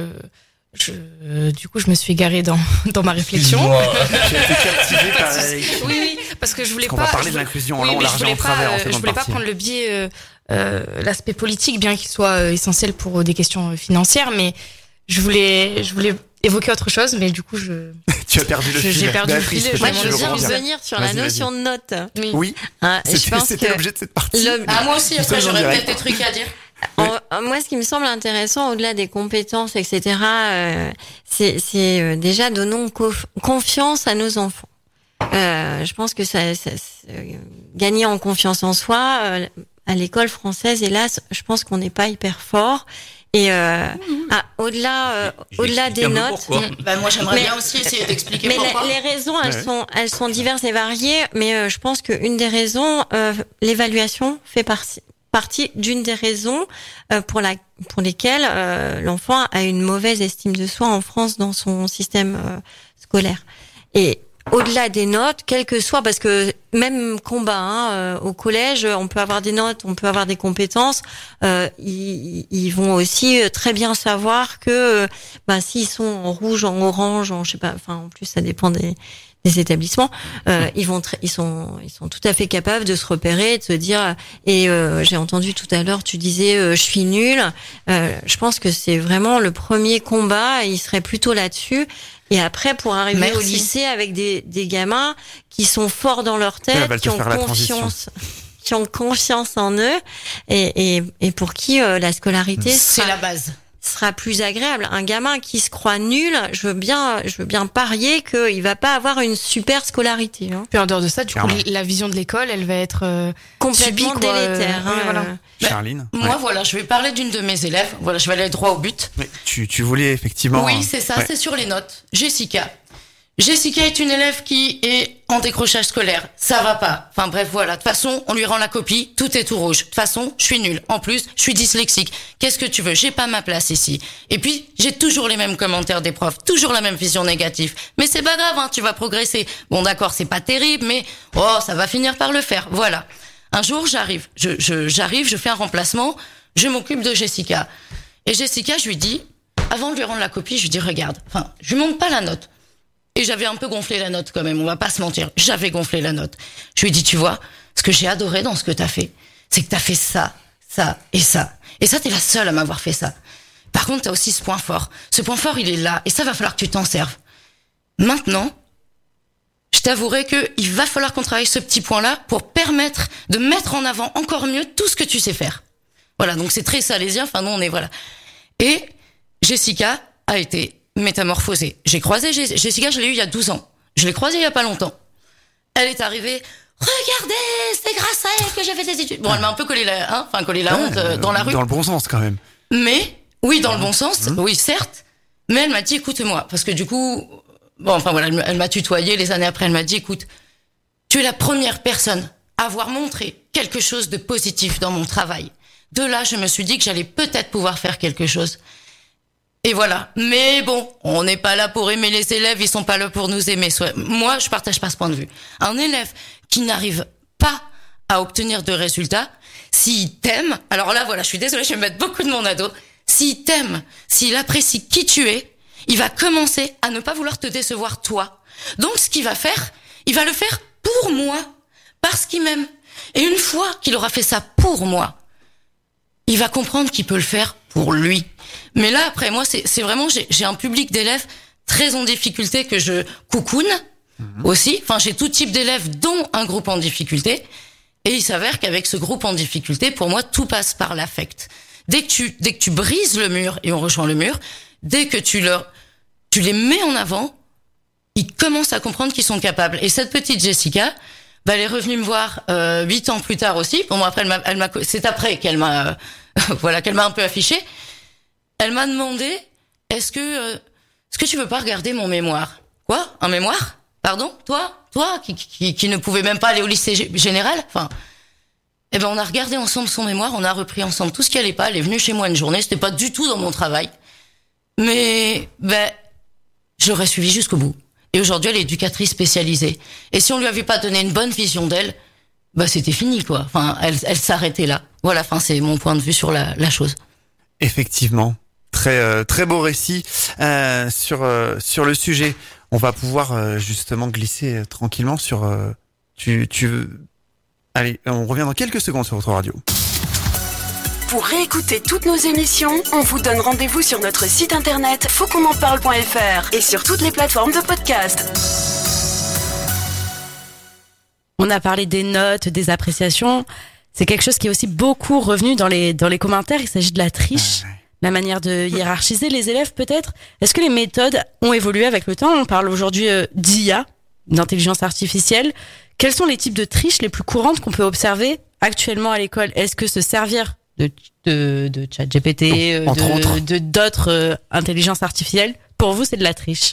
je, du coup, je me suis égarée dans dans ma réflexion. J'ai été captivé par. Oui, oui, parce que je voulais Parce qu'on pas. va parler je, de l'inclusion en oui, long, mais large je et en voulais pas, travers en euh, seconde Je voulais pas partie. prendre le biais, euh, euh, l'aspect politique, bien qu'il soit euh, essentiel pour euh, des questions euh, financières, mais je voulais, je voulais évoquer autre chose, mais du coup, je. Tu as perdu le Je- fil. j'ai perdu le Béatrice, fil, peut-être Moi, je tu je veux veux bien rebondir. revenir sur Vas-y, la vas-y. notion de note. Oui. Oui, Hein, je c'était pense c'était que l'objet de cette partie. l'homme- Ah, moi aussi, après, Nous sommes en j'aurais direct. peut-être des trucs à dire. En- moi, ce qui me semble intéressant, au-delà des compétences, et cetera, euh, c'est, c'est euh, déjà donnons conf- confiance à nos enfants. Euh, je pense que ça, ça, ça- euh, gagner en confiance en soi, euh, à l'école française, hélas, je pense qu'on n'est pas hyper fort. Et euh, ah, au-delà, euh, J'ai au-delà expliqué des un peu notes. pourquoi. Bah, moi, j'aimerais Mais- bien aussi essayer d'expliquer Mais pourquoi. la- les raisons, elles Ouais. sont, elles sont diverses et variées. Mais euh, je pense qu'une des raisons, euh, l'évaluation fait partie, partie d'une des raisons euh, pour la, pour lesquelles euh, l'enfant a une mauvaise estime de soi en France dans son système euh, scolaire. Et au-delà des notes, quel que soit, parce que même combat hein, euh, au collège, on peut avoir des notes, on peut avoir des compétences. Euh, ils, ils vont aussi très bien savoir que, euh, bah, s'ils sont en rouge, en orange, en je sais pas, enfin en plus ça dépend des, des établissements, euh, ils vont, tr- ils sont, ils sont tout à fait capables de se repérer, de se dire. Et euh, j'ai entendu tout à l'heure, tu disais, euh, je suis nulle. Euh, je pense que c'est vraiment le premier combat. Il serait plutôt là-dessus. Et après, pour arriver Merci. au lycée avec des, des gamins qui sont forts dans leur Elle tête, va te qui ont faire la transition. confiance, qui ont confiance en eux, et, et, et pour qui euh, la scolarité C'est sera, la base. sera plus agréable. Un gamin qui se croit nul, je veux bien, je veux bien parier qu'il va pas avoir une super scolarité. Hein. Puis en dehors de ça, du coup, Clairement. la vision de l'école, elle va être euh, Complètement subie, quoi, délétère. euh, hein, ouais, voilà. euh. Charline. Moi, Ouais. voilà, je vais parler d'une de mes élèves. Voilà, je vais aller droit au but. Mais tu, tu voulais effectivement. Oui, c'est ça, Ouais. c'est sur les notes. Jessica. Jessica est une élève qui est en décrochage scolaire. Ça va pas. Enfin bref, voilà. De toute façon, on lui rend la copie, tout est tout rouge. De toute façon, je suis nulle. En plus, je suis dyslexique. Qu'est-ce que tu veux? J'ai pas ma place ici. Et puis, j'ai toujours les mêmes commentaires des profs, toujours la même vision négative. Mais c'est pas grave, hein, tu vas progresser. Bon, d'accord, c'est pas terrible, mais oh, ça va finir par le faire. Voilà. Un jour, j'arrive. Je, je, j'arrive, je fais un remplacement. Je m'occupe de Jessica. Et Jessica, je lui dis, avant de lui rendre la copie, je lui dis, regarde. Enfin, je lui montre pas la note. Et j'avais un peu gonflé la note quand même, on va pas se mentir. J'avais gonflé la note. Je lui ai dit, tu vois, ce que j'ai adoré dans ce que t'as fait, c'est que t'as fait ça, ça et ça. Et ça, t'es la seule à m'avoir fait ça. Par contre, t'as aussi ce point fort. Ce point fort, il est là. Et ça, va falloir que tu t'en serves. Maintenant, je t'avouerai que il va falloir qu'on travaille ce petit point-là pour permettre de mettre en avant encore mieux tout ce que tu sais faire. Voilà, donc c'est très salésien, enfin nous on est, voilà. Et Jessica a été métamorphosée. J'ai croisé Jessica, je l'ai eue il y a douze ans. Je l'ai croisée il y a pas longtemps. Elle est arrivée, regardez, c'est grâce à elle que j'ai fait des études. Bon, elle m'a un peu collé la, hein, enfin collé la ouais, honte euh, dans la rue. Dans le bon sens quand même. Mais, oui, dans le bon sens, mmh. oui, certes. Mais elle m'a dit, écoute-moi, parce que du coup, bon, enfin voilà, elle m'a tutoyé les années après, elle m'a dit, écoute, tu es la première personne à avoir montré quelque chose de positif dans mon travail. De là, je me suis dit que j'allais peut-être pouvoir faire quelque chose. Et voilà. Mais bon, on n'est pas là pour aimer les élèves, ils sont pas là pour nous aimer. Moi, je partage pas ce point de vue. Un élève qui n'arrive pas à obtenir de résultats, s'il t'aime, alors là, voilà, je suis désolée, je vais mettre beaucoup de mon ado. S'il t'aime, s'il apprécie qui tu es, il va commencer à ne pas vouloir te décevoir toi. Donc, ce qu'il va faire, il va le faire pour moi, parce qu'il m'aime. Et une fois qu'il aura fait ça pour moi, il va comprendre qu'il peut le faire pour lui. Mais là, après, moi, c'est, c'est vraiment, j'ai, j'ai un public d'élèves très en difficulté que je coucoune mmh. aussi. Enfin, j'ai tout type d'élèves, dont un groupe en difficulté. Et il s'avère qu'avec ce groupe en difficulté, pour moi, tout passe par l'affect. Dès que tu, dès que tu brises le mur, et on rejoint le mur, dès que tu leur, tu les mets en avant, ils commencent à comprendre qu'ils sont capables. Et cette petite Jessica, bah, elle est revenue me voir euh, huit ans plus tard aussi. Bon, après, elle m'a, elle m'a, c'est après qu'elle m'a, euh, voilà, qu'elle m'a un peu affiché. Elle m'a demandé, est-ce que, euh, est-ce que tu veux pas regarder mon mémoire? Quoi? Un mémoire? Pardon? Toi? Toi? Qui, qui, qui ne pouvait même pas aller au lycée g- général? Enfin. Eh ben, on a regardé ensemble son mémoire, on a repris ensemble tout ce qui allait pas. Elle est venue chez moi une journée, c'était pas du tout dans mon travail. Mais, ben, je l'aurais suivi jusqu'au bout. Et aujourd'hui, elle est éducatrice spécialisée. Et si on lui avait pas donné une bonne vision d'elle, bah, c'était fini, quoi. Enfin, elle, elle s'arrêtait là. Voilà, enfin, c'est mon point de vue sur la, la chose. Effectivement. Très, euh, très beau récit, euh, sur, euh, sur le sujet. On va pouvoir, euh, justement glisser euh, tranquillement sur, euh, tu, tu, allez, on revient dans quelques secondes sur votre radio. Pour réécouter toutes nos émissions, on vous donne rendez-vous sur notre site internet faut qu'on en parle point f r et sur toutes les plateformes de podcast. On a parlé des notes, des appréciations. C'est quelque chose qui est aussi beaucoup revenu dans les, dans les commentaires. Il s'agit de la triche, ah ouais. La manière de hiérarchiser les élèves peut-être. Est-ce que les méthodes ont évolué avec le temps? On parle aujourd'hui euh, d'I A, d'intelligence artificielle. Quels sont les types de triches les plus courantes qu'on peut observer actuellement à l'école? Est-ce que se servir de, de, de ChatGPT, euh, Entre de, autres. de, d'autres euh, intelligences artificielles, pour vous, c'est de la triche?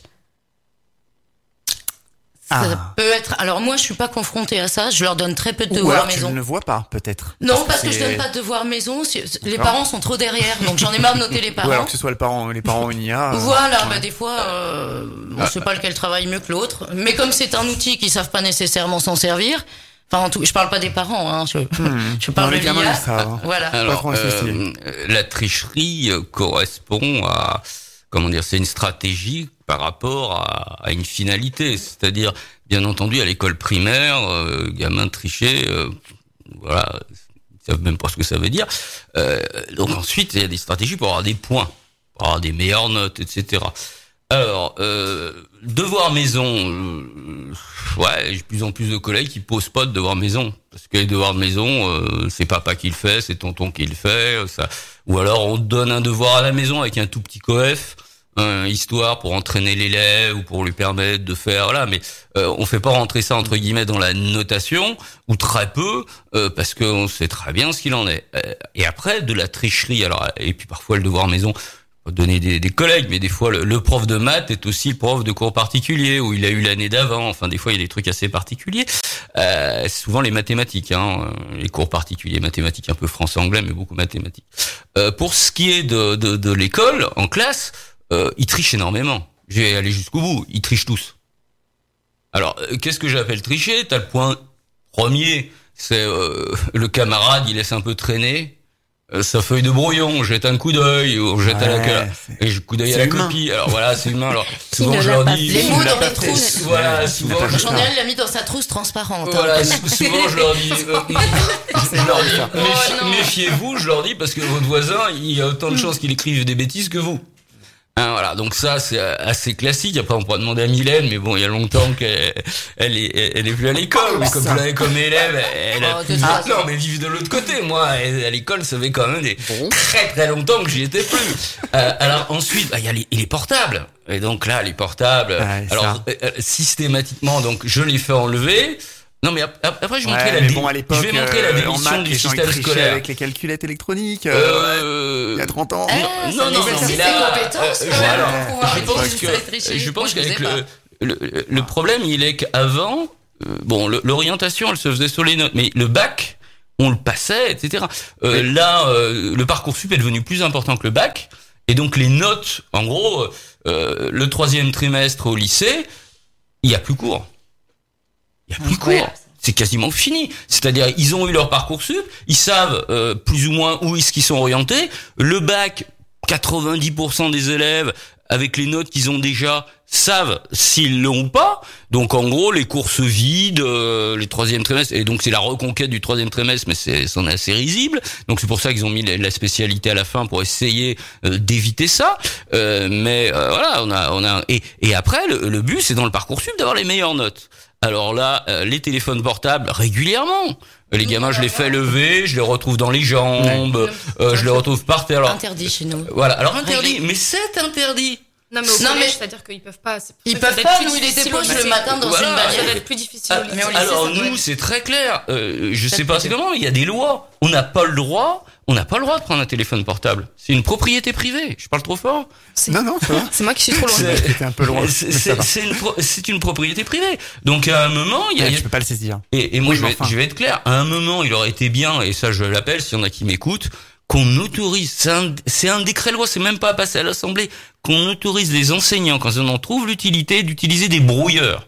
Ça Ah. peut être. Alors moi, je suis pas confrontée à ça. Je leur donne très peu de Ou devoirs alors tu maison. ne le vois pas, peut-être. Non, parce que c'est- je donne pas de devoirs maison. Si- Les D'accord. parents sont trop derrière, donc j'en ai marre de noter les Ou parents. alors que ce soit le parent, les parents ou une I A. euh, Voilà, ouais. bah des fois, euh, on sait pas lequel travaille mieux que l'autre. Mais comme c'est un outil qu'ils savent pas nécessairement s'en servir, enfin, en tout, je parle pas des parents, hein. Je, Hmm. je parle Non, les de gamins l'I A. le savent, hein. Voilà. Alors, trop insisté. euh, la tricherie euh, correspond à, comment dire, c'est une stratégie par rapport à, à une finalité. C'est-à-dire, bien entendu, à l'école primaire, euh, gamins tricher, euh, voilà, ils savent même pas ce que ça veut dire. Euh, donc ensuite, il y a des stratégies pour avoir des points, pour avoir des meilleures notes, et cetera. Alors, euh, devoir maison, euh, ouais, j'ai de plus en plus de collègues qui posent pas de devoir maison, parce que les devoirs de maison, euh, c'est papa qui le fait, c'est tonton qui le fait, ça. Ou alors on te donne un devoir à la maison avec un tout petit coef, hein, histoire pour entraîner l'élève ou pour lui permettre de faire, voilà, mais euh, on fait pas rentrer ça entre guillemets dans la notation, ou très peu, euh, parce qu'on sait très bien ce qu'il en est. Euh, et après, de la tricherie, alors, et puis parfois le devoir maison, donner des, des collègues, mais des fois le, le prof de maths est aussi le prof de cours particulier où il a eu l'année d'avant. Enfin, des fois il y a des trucs assez particuliers. Euh, souvent les mathématiques, hein, les cours particuliers, mathématiques, un peu français-anglais, mais beaucoup mathématiques. Euh, pour ce qui est de, de, de l'école, en classe, euh, ils trichent énormément. Je vais aller jusqu'au bout. Ils trichent tous. Alors, euh, qu'est-ce que j'appelle tricher? T'as le point premier, c'est euh, le camarade, il laisse un peu traîner sa feuille de brouillon, on jette un coup d'œil, on jette à la Ouais, queue, c'est- et je coup d'œil c'est à la humain. copie. Alors voilà, c'est humain. Alors souvent ne je l'a leur pas dis, fait Les mots il dans l'a pas les fait. trousses. Voilà, souvent je J'en ai leur un, il l'a mis dans sa trousse transparente. voilà, hein. sou- souvent je leur dis, euh, je leur dis, méfi- non. méfiez-vous, je leur dis, parce que votre voisin, il y a autant de chances qu'il écrive des bêtises que vous. Hein, voilà, donc ça c'est assez classique. Après on pourra demander à Mylène, mais bon, il y a longtemps qu'elle elle est, elle est plus à l'école. Mais comme vous l'avez comme élève, elle a Oh, plus... de Ah, toute non, mais vivre de l'autre côté. Moi, à l'école, ça fait quand même des très très longtemps que j'y étais plus. Euh, alors ensuite, bah, il y a les, les portables. Et donc là, les portables. Ouais, alors euh, euh, systématiquement, donc je les fais enlever. Non mais ap- après je vais montrer Ouais, la mais dé- bon, à l'époque, je vais montrer la euh, en démission maths, du les gens, ils système trichaient scolaire. avec les calculettes électroniques. Euh, Euh... Il y a trente ans. Ah, non, ça non, non, nécessite mais des là, compétences, euh, quand voilà. même, pour pouvoir Je pense utiliser que, les tricheries. je Moi, pense je faisais qu'avec pas. le, le, le problème, il est qu'avant, euh, bon, le- l'orientation, elle se faisait sur les notes, mais le bac, on le passait, et cetera. Euh, Oui. Là, euh, le Parcoursup est devenu plus important que le bac, et donc les notes, en gros, euh, le troisième trimestre au lycée, il y a plus cours. Il y a plus Incroyable. cours. C'est quasiment fini. C'est-à-dire, ils ont eu leur Parcoursup, ils savent euh, plus ou moins où est-ce qu'ils sont orientés. Le bac, quatre-vingt-dix pour cent des élèves, avec les notes qu'ils ont déjà, savent s'ils l'ont ou pas. Donc, en gros, les cours se vident, euh, les troisième trimestres, et donc c'est la reconquête du troisième trimestre, mais c'est, c'en est assez risible. Donc, c'est pour ça qu'ils ont mis la la spécialité à la fin pour essayer euh, d'éviter ça. Euh, mais euh, voilà, on a, on a, et, et après, le, le but, c'est dans le Parcoursup d'avoir les meilleures notes. Alors là, euh, les téléphones portables, régulièrement. Les gamins, je les fais lever, je les retrouve dans les jambes, euh, je les retrouve par terre. Alors, Interdit chez nous. voilà, alors interdit, Réglé. mais c'est interdit. Non, mais au Non, collège, mais- c'est-à-dire qu'ils peuvent pas. c'est pour Ils ça que ça peuvent doit être pas, plus nous, ils les difficile au déposent le lycée. matin dans Voilà. une Ça bagnole. doit être plus difficile Ah, au lycée. mais au lycée, Alors ça doit nous, être- c'est très clair. Euh, je Ça sais te pas fait comment, il y a des lois. On n'a pas le droit. On n'a pas le droit de prendre un téléphone portable. C'est une propriété privée. Je parle trop fort. Non, non, ça va. C'est moi qui suis trop loin. C'est- C'était un peu loin. C'est mais ça c'est- va. c'est une, pro- c'est une propriété privée. Donc à un moment, il y a, Ouais, il y a- tu peux pas le saisir. et, et moi Oui, je, mais vais, enfin. je vais être clair. À un moment, il aurait été bien, et ça je l'appelle, s'il y en a qui m'écoutent, qu'on autorise. C'est un, c'est un décret loi, c'est même pas passé à l'Assemblée. Qu'on autorise les enseignants, quand on en trouve l'utilité, d'utiliser des brouilleurs.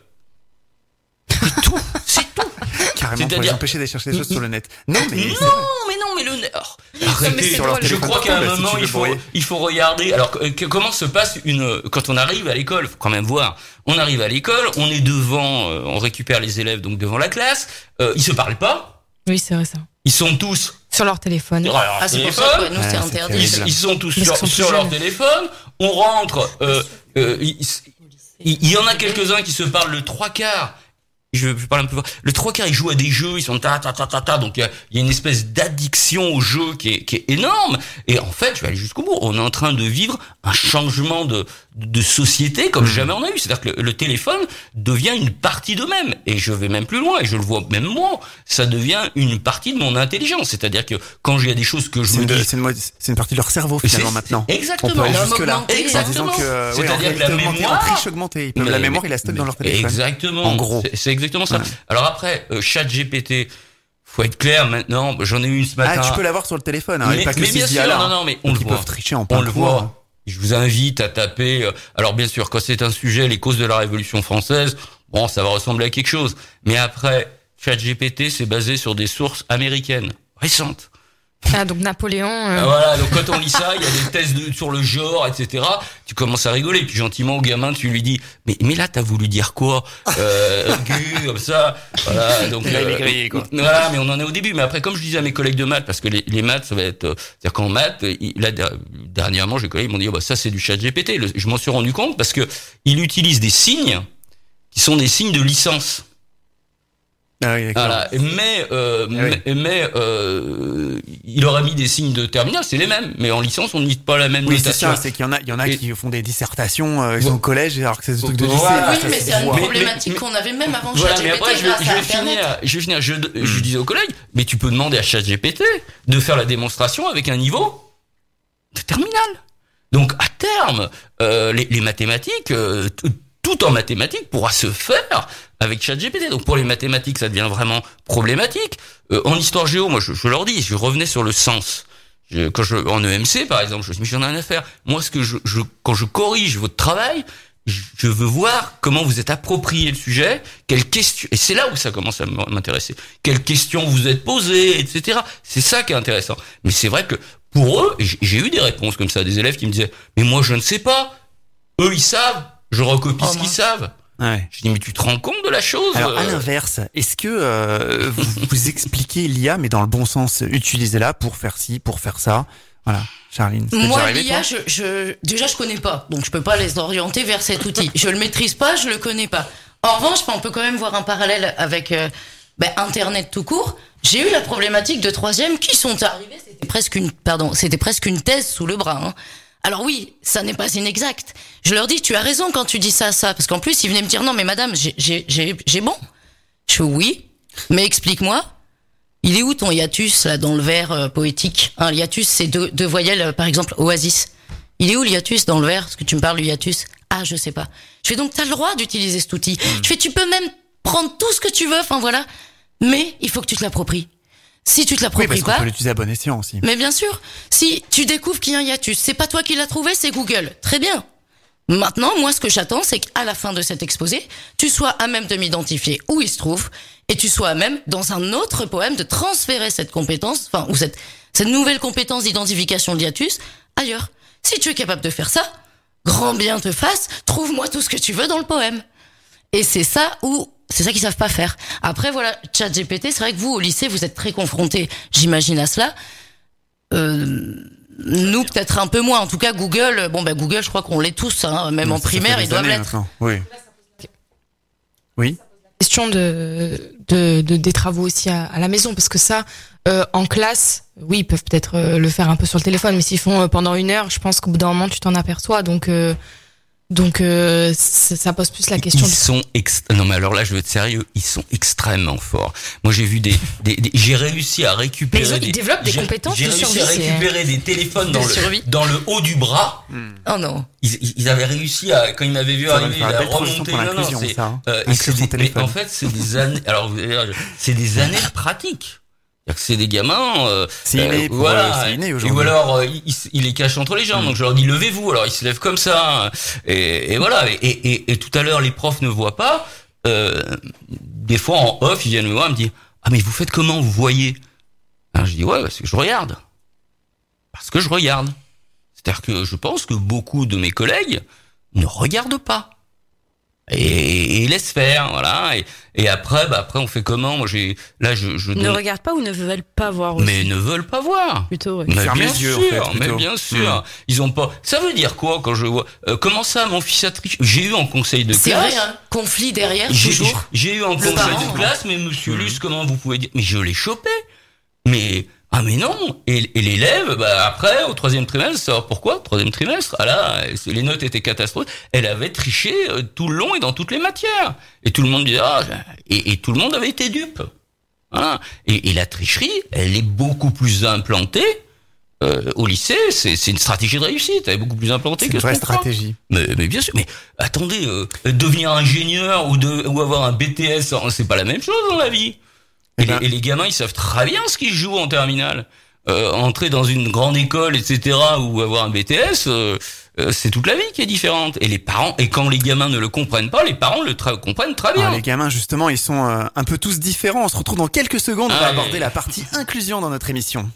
C'est tout. C'est tout. Carrément pour les C'est-à-dire- empêcher d'aller chercher des choses sur le net. Non, mais Non, c'est vrai. mais non, mais le oh, mais arrêtez. c'est sur leur drôle. Je téléphone crois qu'à un portable, si moment tu il veux faut brouiller. il faut regarder. Alors que- que- comment se passe une quand on arrive à l'école, faut quand même voir. On arrive à l'école, on est devant, euh, on récupère les élèves donc devant la classe. Euh, ils se parlent pas. Oui, c'est vrai ça. Ils sont tous Sur leur téléphone. sur leur Ah, c'est pour téléphone. ça que ouais, nous, Ouais, c'est c'est interdit. Ils, terrible. ils sont tous Parce sur, qu'ils sont sur plus leur jeunes. téléphone. On rentre. Euh, euh, il, il- il y en a quelques-uns qui se parlent le trois quarts. Je vais parler un peu fort. Le trois quarts, ils jouent à des jeux, ils sont ta ta ta ta ta. Donc il y a, il y a une espèce d'addiction au jeu qui est, qui est énorme. Et en fait, je vais aller jusqu'au bout. On est en train de vivre un changement de de société comme jamais on a eu. C'est-à-dire que le, le téléphone devient une partie d'eux-mêmes. Et je vais même plus loin. Et je le vois même moi. Ça devient une partie de mon intelligence. C'est-à-dire que quand il y a des choses que je C'est me une, dis, c'est une, mode- c'est une partie de leur cerveau finalement C'est- maintenant. exactement. On peut aller L'homme jusque là. augmenté, En exactement. disant que, euh, oui, en C'est-à-dire que la réalité augmentée, mémoire- en triche augmentée, ils peuvent, la Mais- mémoire, ils la stockent mais- dans leur téléphone. Exactement. En gros. C'est, c'est exactement ça. Ouais. Alors après, euh, ChatGPT, faut être clair maintenant. J'en ai eu une ce matin. Ah, tu peux l'avoir sur le téléphone, hein, mais, et pas que mais ce bien sûr, là. non, non, mais on Donc le ils voit. peuvent tricher en On plein le cours. voit. Je vous invite à taper. euh, Alors bien sûr, quand c'est un sujet, les causes de la Révolution française, bon, ça va ressembler à quelque chose. Mais après, ChatGPT, c'est basé sur des sources américaines récentes. Ah, donc Napoléon. euh, Ah, voilà, donc quand on lit ça, il y a des thèses de- sur le genre, et cetera. Tu commences à rigoler, puis gentiment au gamin, tu lui dis, mais mais là t'as voulu dire quoi, euh, gu, comme ça, voilà. Donc Là, il est euh, grillé, quoi. Voilà, mais on en est au début. Mais après, comme je disais à mes collègues de maths, parce que les, les maths, ça va être, euh, c'est-à-dire qu'en maths, il- là der- dernièrement, j'ai des collègues ils m'ont dit, oh, bah ça c'est du ChatGPT. Le- Je m'en suis rendu compte parce que il utilise des signes qui sont des signes de licence. Ah oui, d'accord. Voilà, mais euh, Ah oui. mais, mais, euh, il aurait mis des signes de terminal, c'est les mêmes, mais en licence on ne lit pas la même Oui, c'est notation. ça, c'est qu'il y en a, il y en a Et- qui font des dissertations, euh, ils Vo- sont au collège, alors que c'est des trucs de lycée. Voilà. ah, Oui, ça mais se c'est une voit. Mais- problématique mais- qu'on avait même avant Voilà, mais ChatGPT après je vais, grâce je à vais Internet. finir, je vais finir. Je, je disais aux collègues, mais tu peux demander à ChatGPT de faire la démonstration avec un niveau de terminal. Donc à terme, euh, les, les mathématiques, euh, t- tout en mathématiques pourra se faire avec ChatGPT. Donc pour les mathématiques, ça devient vraiment problématique. Euh, en histoire géo, moi je, je leur dis, je revenais sur le sens. Je, quand je, en E M C par exemple, je me dis, mais j'en ai rien à faire. Moi, ce que je, je, quand je corrige votre travail, je, je veux voir comment vous êtes approprié le sujet, quelles questions, et c'est là où ça commence à m'intéresser. Quelles questions vous êtes posées, et cetera. C'est ça qui est intéressant. Mais c'est vrai que pour eux, j'ai j'ai eu des réponses comme ça, des élèves qui me disaient, mais moi je ne sais pas. Eux ils savent, je recopie Oh, ce qu'ils mince. savent. Ouais. Je dis, mais tu te rends compte de la chose? Alors à euh l'inverse, est-ce que euh, vous, vous expliquez l'I A mais dans le bon sens, utilisez-la pour faire ci, pour faire ça, Voilà, Charline. C'est déjà Moi, arrivé, l'I A, toi je, je, déjà, je connais pas. Donc, je peux pas les orienter vers cet outil. Je le maîtrise pas, je le connais pas. En revanche, on peut quand même voir un parallèle avec euh, ben, Internet tout court. J'ai eu la problématique de troisième qui sont arrivés. C'était presque une, pardon, c'était presque une thèse sous le bras. Hein. Alors oui, ça n'est pas inexact. Je leur dis, tu as raison quand tu dis ça, ça. Parce qu'en plus, ils venaient me dire, non, mais madame, j'ai, j'ai, j'ai, j'ai bon. Je fais oui, mais explique-moi. Il est où ton hiatus, là, dans le vers euh, poétique? Un hiatus, c'est deux, deux voyelles, euh, par exemple, oasis. Il est où le hiatus dans le vers? Parce que tu me parles du hiatus. Ah, je sais pas. Je fais donc, t'as le droit d'utiliser cet outil. Mmh. Je fais, tu peux même prendre tout ce que tu veux, enfin voilà. Mais il faut que tu te l'appropries. Si tu te l'appropries oui, parce pas... qu'on peut l'utiliser à bon escient aussi. Mais bien sûr. Si tu découvres qu'il y a un hiatus, c'est pas toi qui l'as trouvé, c'est Google. Très bien. Maintenant, moi, ce que j'attends, c'est qu'à la fin de cet exposé, tu sois à même de m'identifier où il se trouve, et tu sois à même, dans un autre poème, de transférer cette compétence, enfin, ou cette, cette nouvelle compétence d'identification de l'hiatus, ailleurs. Si tu es capable de faire ça, grand bien te fasse, trouve-moi tout ce que tu veux dans le poème. Et c'est ça où, c'est ça qu'ils savent pas faire. Après, voilà, ChatGPT, c'est vrai que vous, au lycée, vous êtes très confrontés, j'imagine, à cela. Euh, nous, peut-être un peu moins. En tout cas, Google, bon, ben, Google, je crois qu'on l'est tous, hein, même Mais en primaire, ils doivent l'être. Maintenant. Oui. Oui. Question de, de, de des travaux aussi à, à la maison, parce que ça, euh, en classe, oui, ils peuvent peut-être euh, le faire un peu sur le téléphone, mais s'ils font euh, pendant une heure, je pense qu'au bout d'un moment, tu t'en aperçois. Donc, euh, donc, euh, ça, ça pose plus la question. Ils sont ex... non mais alors là, je veux être sérieux, ils sont extrêmement forts. Moi, j'ai vu des, des, des... j'ai réussi à récupérer. Mais ils, ont, des... ils développent des j'ai, compétences j'ai de réussi survie. à récupérer des téléphones dans le, dans le haut du bras. Hmm. Oh non. Ils, ils avaient réussi à, quand ils m'avaient vu ça arriver, à remonter. Pour non, non, c'est, ça, hein. euh, et c'est des, mais en fait, c'est des années. Alors, c'est des années de pratique. C'est-à-dire que c'est des gamins, euh, c'est inné, euh, pour, voilà, euh, c'est inné aujourd'hui. Et ou alors euh, il, il les cache entre les jambes, mmh. donc je leur dis levez-vous, alors ils se lèvent comme ça, et, et voilà. Et, et, et tout à l'heure les profs ne voient pas. Euh, des fois en off ils viennent me voir, ils me disent ah mais vous faites comment, vous voyez? Alors je dis ouais parce que je regarde, parce que je regarde. C'est-à-dire que je pense que beaucoup de mes collègues ne regardent pas. Et, et laisse faire, voilà. Et, et après, bah après, on fait comment? Moi, j'ai là, je, je ne donne... regardent pas ou ne veulent pas voir aussi. Mais ne veulent pas voir. Plutôt. Ouais. Mais Ferme bien les yeux, sûr, en fait, mais bien sûr. Mmh. Ils ont pas. Ça veut dire quoi quand je vois euh, comment ça, mon fils a triché? J'ai eu en conseil de C'est classe. vrai, hein, conflit derrière J'ai, toujours. j'ai eu en conseil parent, de hein. classe, mais Monsieur mmh. Luce, comment vous pouvez dire? Mais je l'ai chopé. Mais ah mais non. Et, et l'élève, bah après au troisième trimestre, savoir pourquoi? Troisième trimestre, ah là, les notes étaient catastrophiques. Elle avait triché euh, tout le long et dans toutes les matières. Et tout le monde disait ah, et, et tout le monde avait été dupe. Hein. Et, et la tricherie, elle est beaucoup plus implantée euh, au lycée. C'est, c'est une stratégie de réussite. Elle est beaucoup plus implantée c'est que une vraie ce qu'on croit. stratégie. Mais, mais bien sûr. Mais attendez, euh, devenir ingénieur ou de ou avoir un B T S, c'est pas la même chose dans la vie. Et, ben, les, et les gamins, ils savent très bien ce qu'ils jouent en terminale. Euh, entrer dans une grande école, et cetera, ou avoir un B T S, euh, euh, c'est toute la vie qui est différente. Et les parents, et quand les gamins ne le comprennent pas, les parents le tra- comprennent très bien. Ah, les gamins, justement, ils sont euh, un peu tous différents. On se retrouve dans quelques secondes. On ah, va et... aborder la partie inclusion dans notre émission.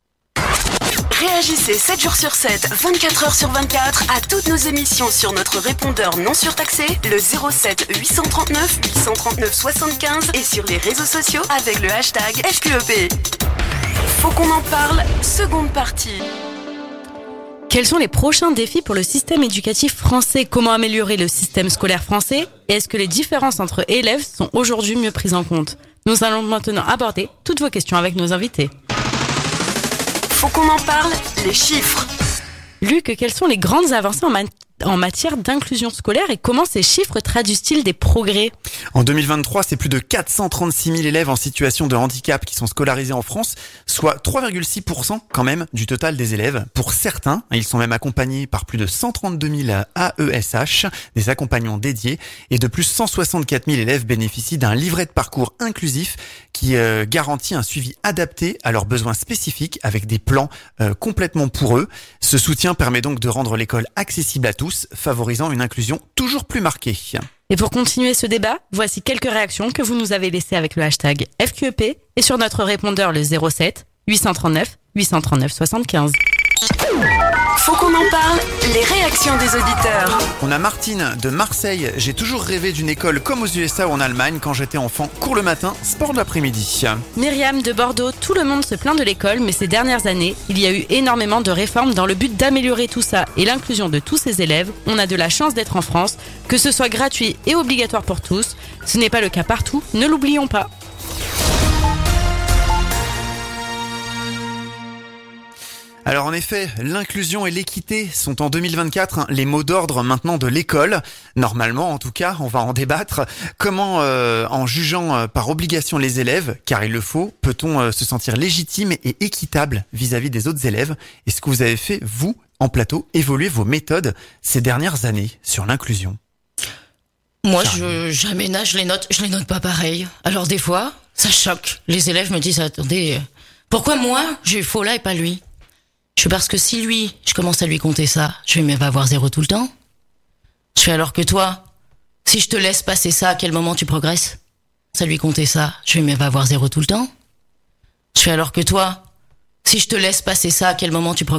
Réagissez sept jours sur sept, vingt-quatre heures sur vingt-quatre à toutes nos émissions sur notre répondeur non surtaxé, le zéro sept huit cent trente-neuf huit cent trente-neuf soixante-quinze et sur les réseaux sociaux avec le hashtag F Q E P. Faut qu'on en parle, seconde partie. Quels sont les prochains défis pour le système éducatif français? Comment améliorer le système scolaire français? Et est-ce que les différences entre élèves sont aujourd'hui mieux prises en compte? Nous allons maintenant aborder toutes vos questions avec nos invités. Faut qu'on en parle, les chiffres. Luc, quelles sont les grandes avancées en, ma- en matière d'inclusion scolaire et comment ces chiffres traduisent-ils des progrès? En deux mille vingt-trois, c'est plus de quatre cent trente-six mille élèves en situation de handicap qui sont scolarisés en France, soit trois virgule six pour cent quand même du total des élèves. Pour certains, ils sont même accompagnés par plus de cent trente-deux mille A E S H, des accompagnants dédiés, et de plus cent soixante-quatre mille élèves bénéficient d'un livret de parcours inclusif qui euh, garantit un suivi adapté à leurs besoins spécifiques avec des plans euh, complètement pour eux. Ce soutien permet donc de rendre l'école accessible à tous, favorisant une inclusion toujours plus marquée. Et pour continuer ce débat, voici quelques réactions que vous nous avez laissées avec le hashtag F Q E P et sur notre répondeur le zéro sept huit cent trente-neuf huit cent trente-neuf soixante-quinze. Faut qu'on en parle, les réactions. réaction des auditeurs. On a Martine de Marseille. J'ai toujours rêvé d'une école comme aux U S A ou en Allemagne quand j'étais enfant. Cours le matin, sport de l'après-midi. Myriam de Bordeaux, tout le monde se plaint de l'école, mais ces dernières années, il y a eu énormément de réformes dans le but d'améliorer tout ça et l'inclusion de tous ces élèves. On a de la chance d'être en France, que ce soit gratuit et obligatoire pour tous. Ce n'est pas le cas partout, ne l'oublions pas. Alors en effet, l'inclusion et l'équité sont en deux mille vingt-quatre hein, les mots d'ordre maintenant de l'école. Normalement, en tout cas, on va en débattre. Comment, euh, en jugeant euh, par obligation les élèves, car il le faut, peut-on euh, se sentir légitime et équitable vis-à-vis des autres élèves? Est-ce que vous avez fait, vous, en plateau, évoluer vos méthodes ces dernières années sur l'inclusion? Moi, je j'aménage les notes, je les note pas pareil. Alors des fois, ça choque. Les élèves me disent, attendez, pourquoi moi, j'ai eu faux là et pas lui? Je fais parce que si lui, je commence à lui compter ça, je vais même avoir zéro tout le temps. Je fais alors que toi, si je te laisse passer ça, à quel moment tu progresses? Ça lui compter ça, je vais même avoir zéro tout le temps. Je fais alors que toi, si je te laisse passer ça, à quel moment tu progresses?